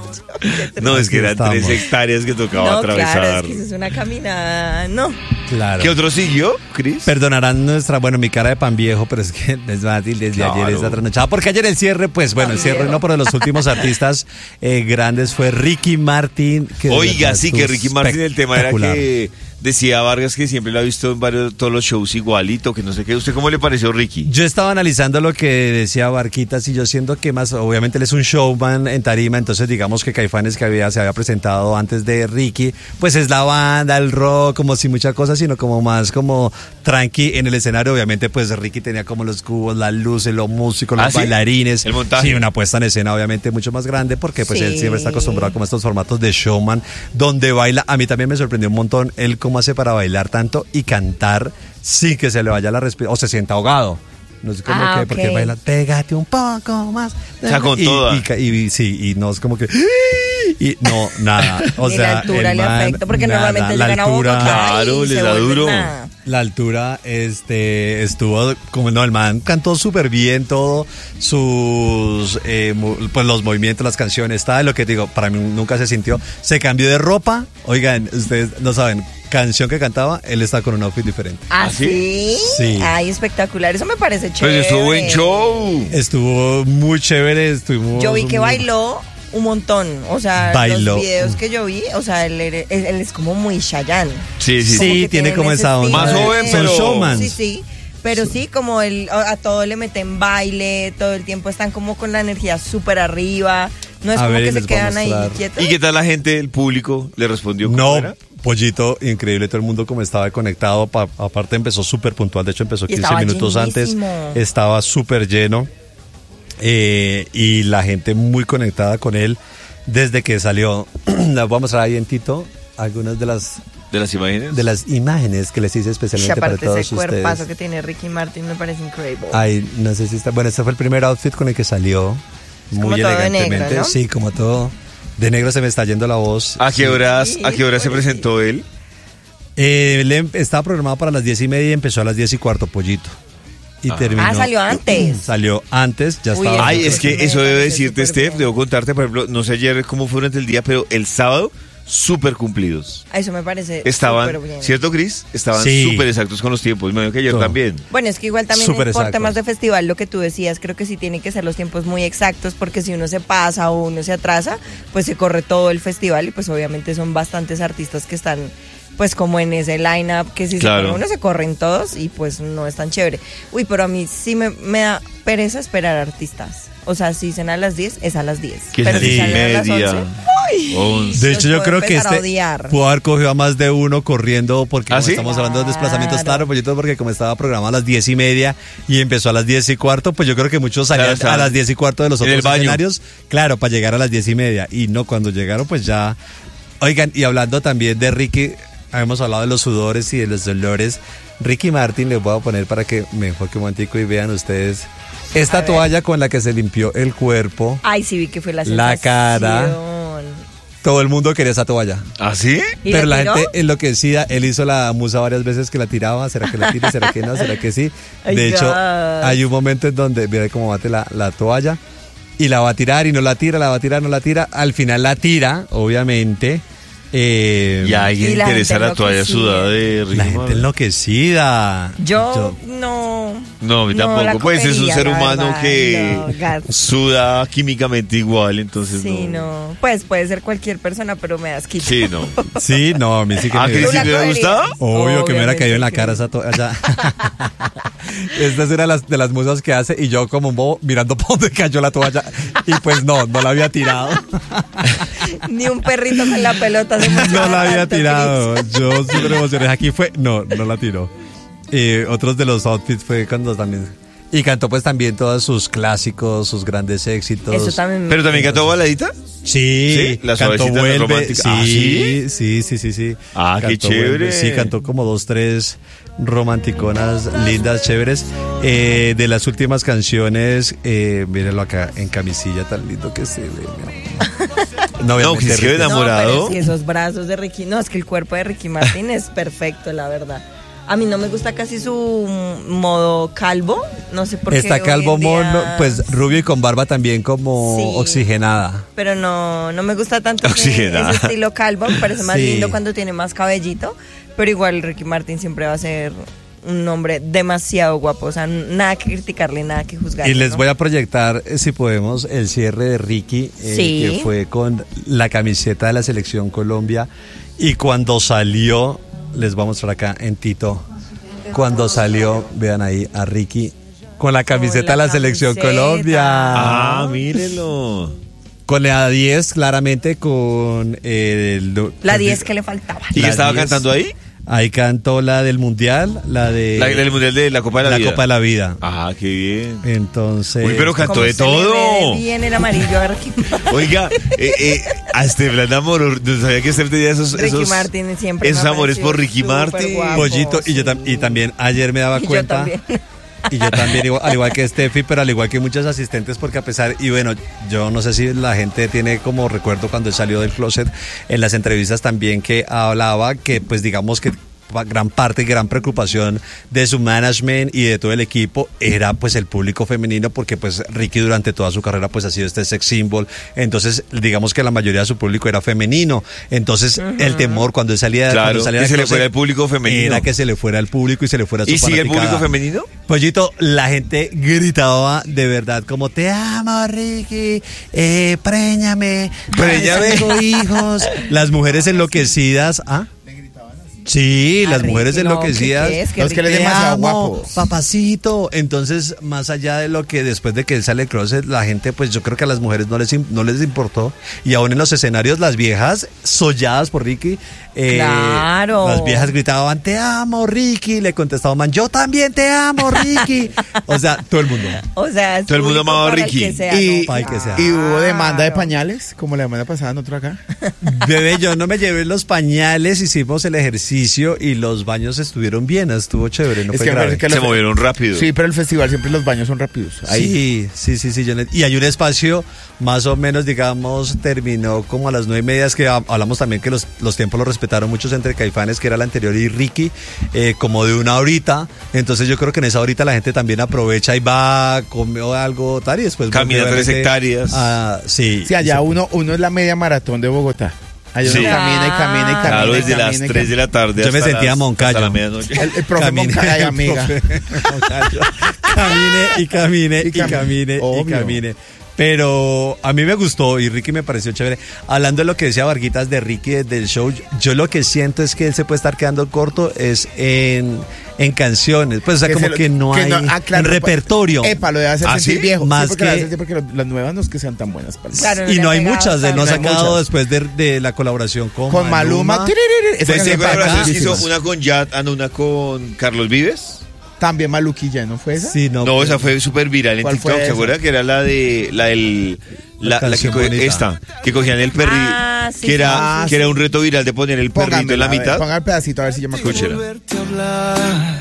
no, es que eran Aquí 3 estamos. hectáreas que tocaba no, atravesar. claro, es que eso es una caminada, no. Claro. ¿Qué otro siguió, Cris? Perdonarán mi cara de pan viejo, pero es que es fácil, desde Claro. ayer está trasnochada. Porque ayer el cierre, pues bueno, el Pan cierre viejo. no, pero los últimos artistas grandes fue Ricky Martin. Que de Oiga, verdad sí, estuvo que Ricky Martin, el tema era espectacular. que decía Vargas que siempre lo ha visto en todos los shows igualito, que no sé qué. ¿Usted cómo le pareció Ricky? Yo estaba analizando lo que decía Barquitas y yo siento que más, obviamente él es un showman en tarima, entonces digamos que Caifanes que se había presentado antes de Ricky, pues es la banda, el rock, como si muchas cosas, sino como más como tranqui en el escenario. Obviamente pues Ricky tenía como los cubos, las luces, los músicos, los ¿Ah, sí? bailarines. El montaje. Sí, una puesta en escena obviamente mucho más grande porque pues Sí. él siempre está acostumbrado como a estos formatos de showman donde baila. A mí también me sorprendió un montón él cómo hace para bailar tanto y cantar sin que se le vaya la respiración o se sienta ahogado. No sé cómo que, porque ok. baila, pégate un poco más. O sea, con toda. Sí, y no es como que. Y no, nada. O Ni sea, la altura el le man, afecta, porque nada, normalmente la llegan a altura, Bogotá claro, y les se da vuelven duro. nada. la altura, estuvo como no, el man cantó súper bien todo, sus, pues los movimientos, las canciones, está lo que digo, para mí nunca se sintió, se cambió de ropa, oigan, ustedes no saben, canción que cantaba, él está con un outfit diferente. ¿Ah, sí? sí? Sí. Ay, espectacular, eso me parece Pues chévere. estuvo buen show. Estuvo muy chévere, estuvimos. Yo vi que muy- bailó un montón, o sea, Bailó. los videos que yo vi, o sea, él es como muy Chayanne. Sí, sí, Sí, sí. que tiene como ese esa onda. estilo Más de- joven, Son pero- showmans. Sí, sí. Pero sí, como a todo le meten baile, todo el tiempo están como con la energía súper arriba. No es A como ver, que les se voy a quedan ahí mostrar. quietos. ¿Y qué tal la gente, el público? ¿Le respondió cómo No, era? Pollito, increíble, todo el mundo como estaba conectado, aparte empezó súper puntual, de hecho empezó Y 15 estaba minutos llenísimo. antes, estaba súper lleno y la gente muy conectada con él desde que salió. Les voy a mostrar ahí en Tito algunas de ¿De las imágenes? las imágenes que les hice Y especialmente para aparte todos ese cuerpazo ustedes. que tiene Ricky Martin me parece increíble. Ay, no sé si está, bueno, este fue el primer outfit con el que salió, como muy todo de elegantemente, negro, ¿no? sí, como todo. De negro se me está yendo la voz. ¿A qué horas, Sí, a qué hora se pobrecito. presentó él? Estaba programado para las 10:30 y empezó a las 10:15, Pollito. Y terminó. Ah, salió antes. Salió antes, ya Uy, estaba. Ay, es Entonces, que eso me debe parece decirte, súper Steph, bien. debo contarte, por ejemplo, no sé ayer cómo fue durante el día, pero el sábado, súper cumplidos. Eso me parece Estaban, súper bien. ¿cierto, Cris? Estaban Sí. súper exactos con los tiempos. Me imagino que ayer Todo. también. Bueno, es que igual también Súper por exactos. temas de festival, lo que tú decías, creo que sí tienen que ser los tiempos muy exactos, porque si uno se pasa o uno se atrasa, pues se corre todo el festival y pues obviamente son bastantes artistas que están pues como en ese line-up, que si Claro. se corre uno se corren todos y pues no es tan chévere. Uy, pero a mí sí me da pereza esperar artistas. O sea, si dicen a las 10, es a las 10. Que Pero es si sí, salen a las media. 11, ¡ay! 11. De hecho, yo Los creo puedo que empezar a odiar. pudo haber cogido a más de uno corriendo, porque ¿Ah, como sí? estamos hablando de desplazamientos, Claro. claro, Pollito, porque como estaba programado a las 10:30 y empezó a las 10:15, pues yo creo que muchos salían Claro, estaban a las 10:15 de los en el otros baño. escenarios, claro, para llegar a las 10:30. Y no, cuando llegaron, pues ya. Oigan, y hablando también de Ricky, habíamos hablado de los sudores y de los dolores. Ricky Martin, les voy a poner para que me enfoque un momentico y vean ustedes esta A ver. toalla con la que se limpió el cuerpo. Ay, sí vi que fue la La cara. sensación. Todo el mundo quería esa toalla. ¿Ah, sí? ¿Y Pero la tiró? gente enloquecida, él hizo la musa varias veces que la tiraba, ¿será que la tire? ¿Será que no? ¿Será que sí? Ay, De hecho, God. hay un momento en donde, mira cómo bate la toalla, y la va a tirar y no la tira, la va a tirar, no la tira, al final la tira, obviamente. Y a alguien Y la interesa gente la toalla enloquecida. sudada de Ricky La gente Martin. enloquecida. Yo no. No, a mí no tampoco. la Pues es un cogería, ser la humano verdad, que no, gas. suda químicamente igual, entonces Sí, no. Pues puede ser cualquier persona, pero me das quito. Sí, no. Sí, no, a mí sí que ¿Ah, me... Cris, ¿Tú la sí le cogerías? gustaba? Obvio que me hubiera Obviamente caído en la que cara no. esa toalla. Esta es una de las musas que hace y yo como un bobo mirando por dónde cayó la toalla y pues no la había tirado. Ni un perrito con la pelota se No emociona la había tanto, tirado. Cris. Yo súper emocioné. Aquí fue. No la tiró. Otros de los outfits fue cuando también. Y cantó pues también todos sus clásicos, sus grandes éxitos. Eso también. ¿Pero también cantó baladita? Sí, La cantó suavecita, la Vuelve. romántica. Sí, ¿Ah, sí. Ah, qué Cantó chévere. Vuelve. Sí, cantó como 2, 3 romanticonas lindas, chéveres. De las últimas canciones, mírenlo acá en camisilla, tan lindo que se ve. No, que se quedó enamorado. No, pero es que esos brazos de Ricky, no, es que el cuerpo de Ricky Martin es perfecto, la verdad. A mí no me gusta casi su modo calvo, no sé por qué. Está hoy calvo en día- mono, pues rubio y con barba también como Sí. oxigenada. Pero no me gusta tanto Oxigenada. ese estilo calvo, me parece más Sí. lindo cuando tiene más cabellito, pero igual Ricky Martin siempre va a ser un hombre demasiado guapo, o sea, nada que criticarle, nada que juzgarle. Y les ¿no? voy a proyectar, si podemos, el cierre de Ricky, Sí. que fue con la camiseta de la Selección Colombia. Y cuando salió, les voy a mostrar acá en Tito, cuando salió, vean ahí a Ricky con la camiseta de la Selección camiseta. Colombia. Ah, mírenlo. Con la 10, claramente, con La 10 que le faltaba. ¿Y La qué estaba 10. cantando ahí? Ahí cantó la del Mundial, la de La del Mundial de la Copa de la Vida. Copa de la Vida. Ah, qué bien. Entonces, Uy, pero cantó ¿Cómo de se le ve todo. de bien el amarillo a Ricky Martin? Oiga, a Estefan enamoró, no sabía que Estefan tenía Ricky Martin siempre me esos ha amores por parecido Ricky súper Martin. guapo. Pollito, y, sí. y también ayer me daba Y yo cuenta. también. Y yo también, al igual que Steffi, pero al igual que muchos asistentes, porque a pesar, y bueno, yo no sé si la gente tiene como recuerdo cuando él salió del closet, en las entrevistas también que hablaba que pues digamos que gran parte y gran preocupación de su management y de todo el equipo era pues el público femenino, porque pues Ricky durante toda su carrera pues ha sido este sex symbol, entonces digamos que la mayoría de su público era femenino, entonces el temor cuando él salía, Claro, cuando salía que del se le closet, fuera el público femenino. era que se le fuera el público y se le fuera su ¿Y sigue el fanaticada. público femenino? Pollito, la gente gritaba de verdad como te amo, Ricky, préñame, Préñame. tengo hijos. Las mujeres enloquecidas, ¿ah? Sí, A las mujeres Ricky, no, enloquecidas. ¿qué es? Que Los que Ricky- les Te demasiado amo, guapos. papacito. Entonces, más allá de lo que después de que él sale del closet, la gente, pues yo creo que a las mujeres no les importó. Y aún en los escenarios, las viejas solladas por Ricky. Claro. Las viejas gritaban, te amo, Ricky. Le contestaba man, yo también te amo, Ricky. O sea, todo el mundo. O sea, es Todo el mundo público amaba a para el Ricky. que sea, Y, ¿no? Para el que sea. y hubo demanda de Claro. pañales, como la semana pasada nosotros acá. Bebé, yo no me llevé los pañales, hicimos el ejercicio y los baños estuvieron bien, estuvo chévere, no Es fue que me grave. parece que Se movieron rápido. Sí, pero el festival siempre los baños son rápidos. Ahí. Sí. Y hay un espacio, más o menos, digamos, terminó como a las 9:30, es que hablamos también que los tiempos los respetaron muchos entre Caifanes, que era la anterior, y Ricky, como de una horita. Entonces yo creo que en esa horita la gente también aprovecha y va, comió algo tal y después Camina vuelve, 3 obviamente, hectáreas. Sí. Sí, allá uno es la media maratón de Bogotá. Allá Sí. uno camina y camina y camina. Claro, y desde camina las y 3 de la tarde Yo me hasta sentía las- Moncayo. hasta la medianoche. El profe Camine, Moncayo, el amiga. profe Moncayo. Camine. Obvio. Pero a mí me gustó y Ricky me pareció chévere. Hablando de lo que decía Varguitas de Ricky del show, yo lo que siento es que él se puede estar quedando corto es en canciones. Pues o sea, como que no hay claro, en repertorio. Epa, lo debe hacer ¿Ah, sentir sí? viejo. Más Sí, porque lo debe que- hacer sentir, porque las nuevas no es que sean tan buenas para Claro, Y le no ha hay pegado muchas, él no ha tanto. No hay sacado muchas. después de la colaboración Con Maluma. Esa ¿Usted se canción acuerda está que hizo buenísima. una con Yat, una con Carlos Vives? También Maluquilla, ¿no fue esa? Sí, no, No, esa fue súper viral en ¿Cuál TikTok. fue ¿Se esa? acuerda que era la que canción bonita. esta, que cogían el perrito, Ah, sí, que era sí. que era un reto viral de poner el perrito en la mitad? Ponga el pedacito a ver si yo me acuerdo. Escúchela.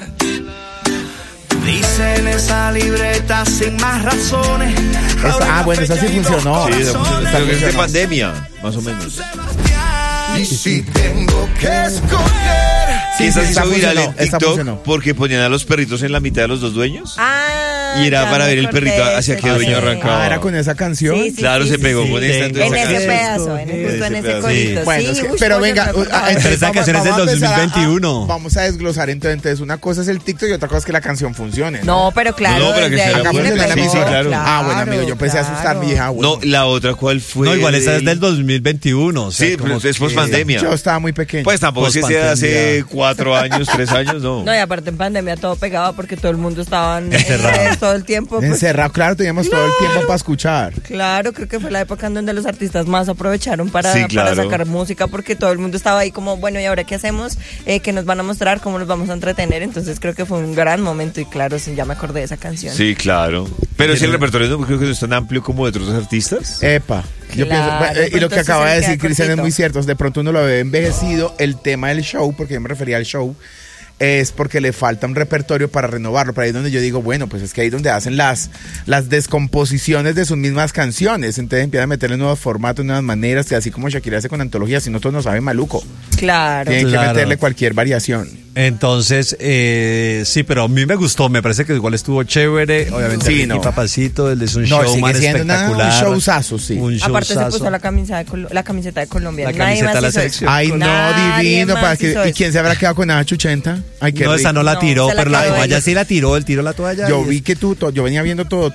Dice en esa libreta sin más razones. Bueno, esa sí funcionó. Sí, esa Esa funcionó. Creo que es de funcionó. pandemia, más o menos. Y si tengo que escoger. Sí, Esa sí, se esa hizo viral en funcionó, esa TikTok funcionó. porque ponían a los perritos en la mitad de los dos dueños. Y era ya para me ver el acordé perrito de hacia ese, qué dueño sí. arrancaba. Era con esa canción. Sí, sí, Claro, sí, se sí, pegó sí. con esta. En entonces En acá- ese pedazo, justo en ese corito. Bueno, sí, es que- uy, pero oye, venga, me acordaba. Pero esa canción es del vamos a empezar 2021. Vamos a desglosar entonces, una cosa es el TikTok y otra cosa es que la canción funcione. No, pero claro, No, pero que desde se ahí la le fuerte, pegó, sí, claro. Bueno, amigo, yo empecé a asustarme y dije, No, la otra, ¿cuál fue? No, igual esa es del 2021. O sea, Sí, como pero es que- post-pandemia. Yo estaba muy pequeño. Pues tampoco es que sea hace 4 años, 3 años, no. No, y aparte en pandemia todo pegaba porque todo el mundo estaba en Encerrado. redes todo el tiempo. pues, Encerrado, claro, teníamos todo el tiempo para escuchar. claro, creo que fue la época en donde los artistas más aprovecharon para, Sí, claro. para sacar música porque todo el mundo estaba ahí como, bueno, ¿y ahora qué hacemos? ¿Qué nos van a mostrar? ¿Cómo nos vamos a entretener? Entonces creo que fue un gran momento y claro, sí, ya me acordé de esa canción. Sí, claro. Pero si el repertorio no creo que no es tan amplio como de otros artistas. Epa. Yo pienso, y lo que entonces acaba de él queda decir Cristian es cortito. muy cierto. De pronto uno lo ve envejecido. El tema del show, porque yo me refería al show, es porque le falta un repertorio para renovarlo. Pero ahí es donde yo digo, bueno, pues es que ahí es donde hacen las descomposiciones de sus mismas canciones. Entonces empiezan a meterle nuevos formatos, nuevas maneras, y así como Shakira hace con antologías, si no todos nos sabe maluco. Claro. Tienen que Claro. meterle cualquier variación. Entonces, sí, pero a mí me gustó, me parece que igual estuvo chévere. Obviamente, Sí, Ricky no. Papacito, él es un No, showman sigue siendo un espectacular. showzazo, sí. Un Aparte se showzazo. puso la camiseta de Colombia. La Nadie camiseta más de la hizo selección. eso. Ay, no, Nadie divino. más Para que, hizo ¿y eso. quién se habrá quedado con Nacho 80? Ay, qué No, esa rico. no la No, tiró, se la pero la quedó toalla ella. sí la tiró, él tiró la toalla. Yo y vi que yo venía viendo todo.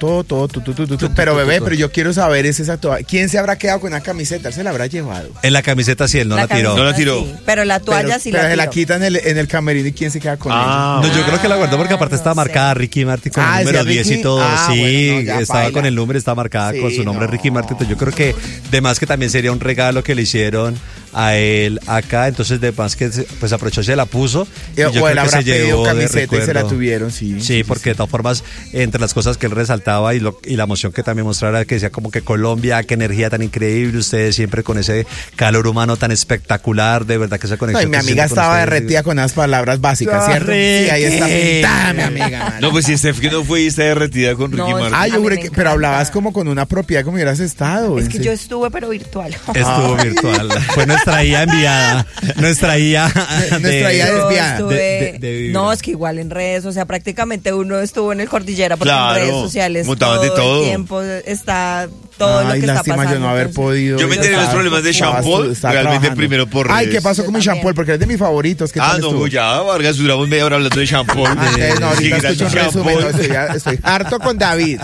Pero bebé, pero yo quiero saber es esa toalla. ¿Quién se habrá quedado con una camiseta? Él se la habrá llevado. En la camiseta sí, él no la tiró. No la tiró. Sí, pero la toalla pero, sí pero la se la tiró. quita en el camerino y ¿quién se queda con Ah, ella? No, yo creo que la guardó porque aparte no estaba sé. marcada Ricky Martin con Ah, el número ¿decía 10 y Ricky? todo. Ah, sí, bueno, no, ya estaba paila. con el número, estaba marcada Sí, con su nombre no. Ricky Martin. Entonces yo creo que de más que también sería un regalo que le hicieron a él acá. Entonces de más que pues aprovechó, se la puso. Y yo O creo él que habrá se pedido llevó de camiseta y se la recuerdo. tuvieron, sí. Sí, porque de todas formas, entre las cosas que él resaltaba y la emoción que también mostraba, que decía como que Colombia, qué energía tan increíble, ustedes siempre con ese calor humano tan espectacular, de verdad que esa No, conexión. y mi que amiga siente con estaba ustedes, derretida con esas palabras básicas, ¿cierto? Sí, ahí está pintada mi amiga. man. No, pues si Steph que no fue y está derretida con Ricky No, Martin. Ah, A yo mí juré me que, pero encanta. hablabas como con una propiedad como hubieras estado. Es en que serio. yo estuve, pero virtual. Estuvo virtual. Fue nuestra IA enviada. Nuestra IA. Nuestra IA Yo desviada. estuve- de Vibra. no, es que igual en redes, o sea, prácticamente uno estuvo en el Cordillera porque Claro, en redes sociales montaban de todo. el tiempo está todo lo Ay, que está lástima pasando. yo no haber entonces- podido. Yo me enteré de los Estaba- problemas de estaba- Jean Paul estaba realmente trabajando. primero por Ay, redes. ¿qué pasó con mi Yo Jean también. Paul? Porque es de mis favoritos. ¿Qué Ah, tal no, estuvo? ya, Vargas, duramos media hora hablando de Jean Paul. Ah, entonces, no, ahorita Sí, escucho un Jean resumen. Paul. No, estoy harto con David.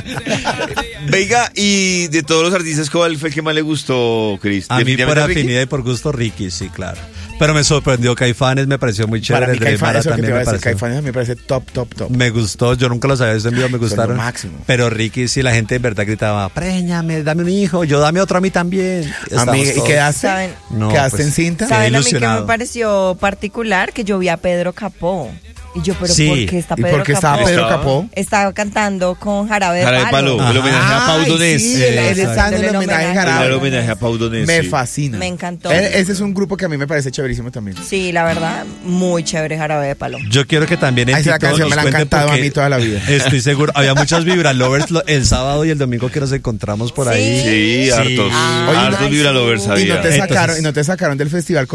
Venga, y de todos los artistas, ¿cuál fue el que más le gustó, Chris? A mí por ¿Definitivamente Ricky? afinidad y por gusto Ricky, sí, claro. Pero me sorprendió Caifanes, me pareció muy chévere. Para mí, el de Mara Caifanes, eso que te también iba a me decir, pareció. Caifanes a mí me parece top. Me gustó, yo nunca los había visto en vivo, me gustaron. lo máximo. Pero Ricky, sí, la gente en verdad gritaba, préñame, dame un hijo, yo dame otro a mí también. Estábamos Amiga, ¿y todos- quedaste? ¿Saben? No, ¿Quedaste pues, en cinta? Quedé ¿Saben a mí que ilusionado. me pareció particular? Que yo vi a Pedro Capó. Y yo, pero Sí. ¿por qué está ¿Y Pedro por qué estaba Capó? Pedro Estaba- Capó? Estaba cantando con Jarabe de Jarabe de Palo. Palo, el homenaje a Pau Ay, Donés. sí, él está en el Haciéndole homenaje a Era Jarabe. el homenaje a Pau Donés. Me sí. fascina. Me encantó. Ese es un grupo que a mí me parece chéverísimo también. Sí, la verdad, muy chévere Jarabe de Palo. Yo quiero que también en Ay, esa TikTok canción nos me la han cuenten cantado a porque mí toda la vida. Estoy seguro, había muchas Vibra Lovers el sábado y el domingo que nos encontramos por ahí. Sí, hartos. Ah, Hartos ay, Vibra sí. Lovers ¿Y había. no te sacaron, Entonces- y no te sacaron del festival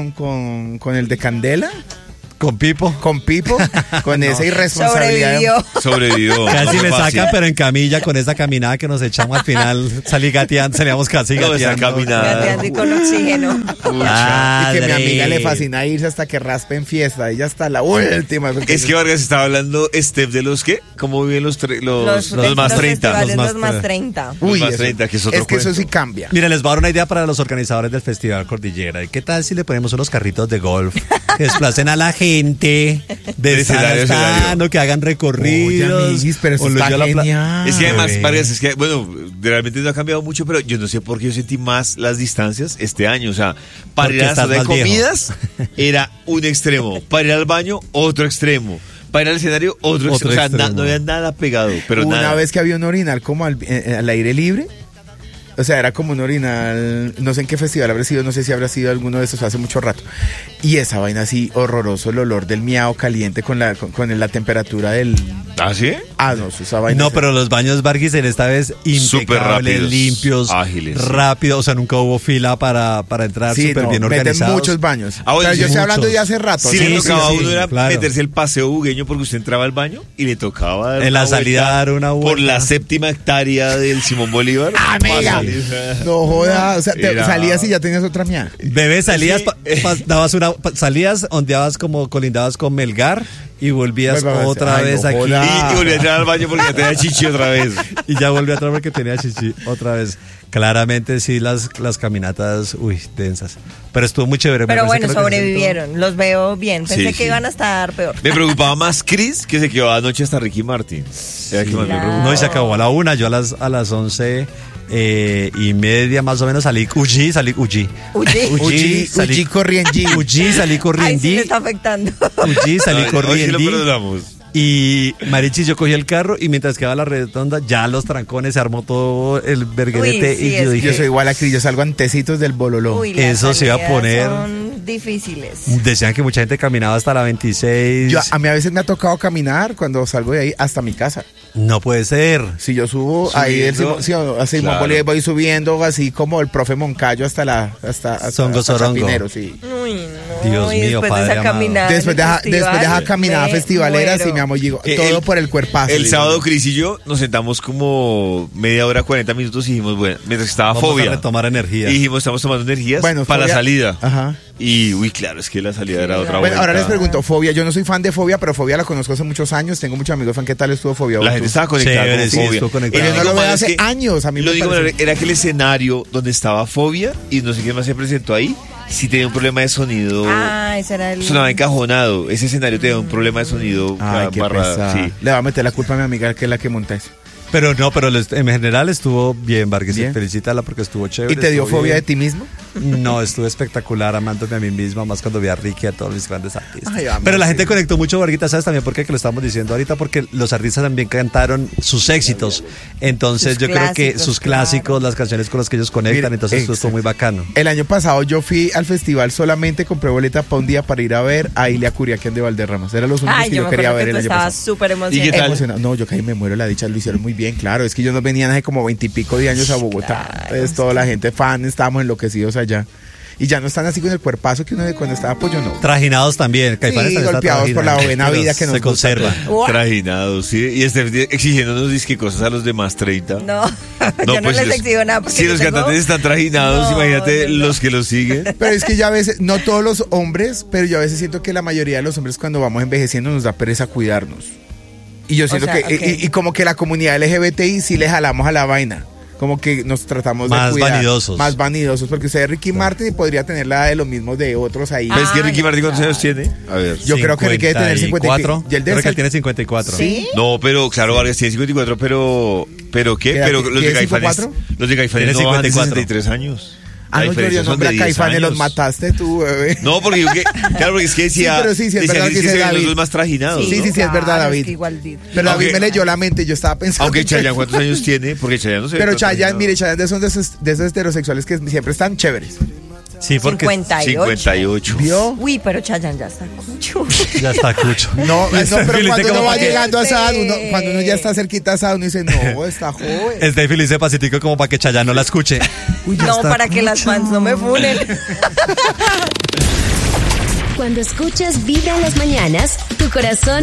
con el de Candela? Con Pipo. ¿Con Pipo? Con esa irresponsabilidad. Sobrevivió. Sobrevivió. Casi no me fue fácil. sacan, pero en camilla con esa caminada que nos echamos al final. Salí gateando, salíamos casi No, esa gateando. caminada. Gateando y con oxígeno. Pucha. Y que mi Madre. amiga le fascina irse hasta que raspe en fiesta. Ella hasta la última. porque Es que Vargas estaba hablando, Steph, de los que, ¿cómo viven los más 30? festivales, Los los más más 30. Los más 30, que es otro es que eso cuento. sí cambia. Mira, les voy a dar una idea para los organizadores del Festival Cordillera. ¿Qué tal si le ponemos unos carritos de golf que desplacen a la gente de escenario a escenario, escenario. que hagan recorridos? Oye, amiguis, pero eso o lo está lleva a la genial. Es que además, Ay. Vargas, es que, bueno, realmente no ha cambiado mucho, pero yo no sé por qué yo sentí más las distancias este año. O sea, para Porque ir a la estás zona de más viejo. comidas era un extremo, para ir al baño, otro extremo, para ir al escenario, otro Otro extremo. O sea, extremo. no había nada pegado, pero Una nada. vez que había un orinal como al aire libre. O sea, era como un orinal, no sé en qué festival habrá sido, no sé si habrá sido alguno de esos hace mucho rato. Y esa vaina así, horroroso, el olor del miau caliente con la temperatura del... ¿Ah, sí? Ah, no, esa vaina... No, pero los baños Vargas en esta vez Súper impecables, rápidos, limpios, ágiles, sí. rápidos, o sea, nunca hubo fila para entrar, Sí, súper no, bien meten organizados. muchos baños. Ah, bueno, Pero sí, yo estoy hablando muchos. de hace rato. Si ¿no? le tocaba a sí, uno era claro. meterse el paseo bugueño porque usted entraba al baño y le tocaba dar En la una salida vuelta dar una por vuelta. la séptima hectárea del Simón Bolívar. Amiga, no joda, o sea, Era- salías y ya tenías otra mía. Bebé, salías, Sí. salías, ondeabas como colindabas con Melgar y volvías Vuelva a otra ay, vez no aquí. joda. Y volví a entrar al baño porque ya tenía chichi otra vez. Y ya volví atrás porque tenía chichi otra vez. Claramente sí, las caminatas, densas. Pero estuvo muy chévere. me Pero parece bueno, que lo organizaron sobrevivieron. Los veo bien. Pensé Sí, que sí. iban a estar peor. Me preocupaba más Chris, que se quedó anoche hasta Ricky Martin. Era que más me claro. preocupaba. todo. No, y se acabó a la 1. Yo a las 11:30 más o menos salí Uy, Uji corriendo. salí ay, sí corriendo. me está afectando. Salí Ay, hoy sí lo corriendo. perdonamos. Y Marichis, yo cogí el carro y mientras quedaba la redonda, ya los trancones, se armó todo el verguerete. Uy, sí, y yo dije, Yo soy igual a Cris, yo salgo antecitos del bololó. Uy, las eso se iba a salidas poner- son difíciles. decían que mucha gente caminaba hasta la 26. A mí a veces me ha tocado caminar cuando salgo de ahí hasta mi casa. No puede ser. Si yo subo ahí del Subiendo. así Claro. Bolívar, voy subiendo así como el profe Moncayo hasta Songo Sorongo. Chapinero, sí. Uy, no. Dios y mío, después padre de esa amado. caminada. en Después el de festival, esa caminada me festivalera, muero. sí, mi amor, digo, El- todo por el cuerpazo. El digo. sábado Cris y yo nos sentamos como media hora, 40 minutos y dijimos, bueno, mientras estaba Vamos Fobia. a retomar energía. Y dijimos, estamos tomando energías Bueno, para la Fobia- salida. Ajá. Y, uy, claro, es que la salida era otra Bueno, vuelta. ahora les pregunto, Fobia, yo no soy fan de Fobia, pero Fobia la conozco hace muchos años, tengo muchos amigos fan, ¿qué tal estuvo Fobia? La gente estaba conectada Chévere, con sí, Fobia. estuvo conectada. El Yo no único lo veo mal es hace que- años, a mí Lo me único parece. mal era que el escenario donde estaba Fobia y no sé quién más se presentó ahí, sí tenía un problema de sonido. Ah, ese era el. Sonaba encajonado. Ese escenario tenía un problema de sonido. Ay, qué barra- pesada. sí. Le va a meter la culpa a mi amiga que es la que monta eso. Pero no, pero en general estuvo bien, Vargas. Bien. Felicítala porque estuvo chévere. ¿Y te dio estuvo fobia de bien. ti mismo? No, estuve espectacular amándome a mí misma, más cuando vi a Ricky y a todos mis grandes artistas. Ay, amo, Pero la sí. gente conectó mucho, Varguita, ¿sabes también por qué? Que lo estamos diciendo ahorita, porque los artistas también cantaron sus éxitos. Entonces Sus yo creo que clásicos, sus clásicos, claro. las canciones con las que ellos conectan, Mira, entonces esto estuvo muy bacano. El año pasado yo fui al festival, solamente compré boleta para un día para ir a ver a Ilia Curiaquian de Valderramas. Eran los únicos Ay, que yo yo me quería acuerdo ver que el tú año estabas pasado. súper ¿Y qué emocionado. tal? Emocionado. No, yo casi me muero la dicha, lo hicieron muy bien, claro. Es que ellos nos venían hace como 20 y pico de años a Bogotá. Claro, Entonces toda la gente fan, estábamos enloquecidos allá. Y ya no están así con el cuerpazo que uno de cuando estaba, pues yo no. Trajinados también, Caifanes Sí, también está golpeados por la trajinado, buena pero vida que nos se gusta. conserva. Uah. Trajinados, sí. Y exigiéndonos disque cosas a los demás 30. No, yo no les exijo nada. porque Si yo los tengo- cantantes están trajinados, No, imagínate no, no. los que los siguen. Pero es que ya a veces, no todos los hombres, pero yo a veces siento que la mayoría de los hombres cuando vamos envejeciendo nos da pereza cuidarnos. Y yo siento sea, que, ok. y como que la comunidad LGBTI sí le jalamos a la vaina. Como que nos tratamos Más de cuidar. vanidosos. Más vanidosos. Porque usted, Ricky Martin, podría tener la de los mismos de otros ahí. ¿Ves que Ricky ya, Martin cuántos claro. años tiene? A ver. Yo creo que Ricky debe tener 54. Y él debe Creo que ser- él tiene 54. ¿Sí? No, pero claro, Vargas tiene 54, pero ¿qué? ¿Qué edad Pero tiene? los de ¿Tiene Caifanes, 54? los de Caifanes Tiene no bajan de 54. 63 años. Ah, La no, diferencia yo son nombré de a 10 Caifanes, los años. mataste tú, bebé. No, porque digo que, claro, porque es que decía, Sí, pero sí, sí, es decía verdad Luis que que dice se ven los David. dos más trajinados. Sí, ¿no? sí, sí, es verdad, Claro, David. que igual di- Pero David Aunque- me leyó la mente, yo estaba pensando. Aunque que- Chayanne, ¿cuántos años tiene? Porque Chayanne no se ve Pero tan Chayanne, trajinado. mire, Chayanne son de esos heterosexuales que siempre están chéveres. Sí, porque 58. 58. ¿Vio? Uy, pero Chayanne ya está cucho. ya está cucho. No, no, pero Feliz cuando como uno va para que- llegando a esa edad, cuando uno ya está cerquita a esa edad, uno dice, no, está joven. Está feliz de Pacífico como para que Chayanne no la escuche. Uy, ya No, está para que las fans no me funen. Cuando escuchas Vibra en las mañanas, tu corazón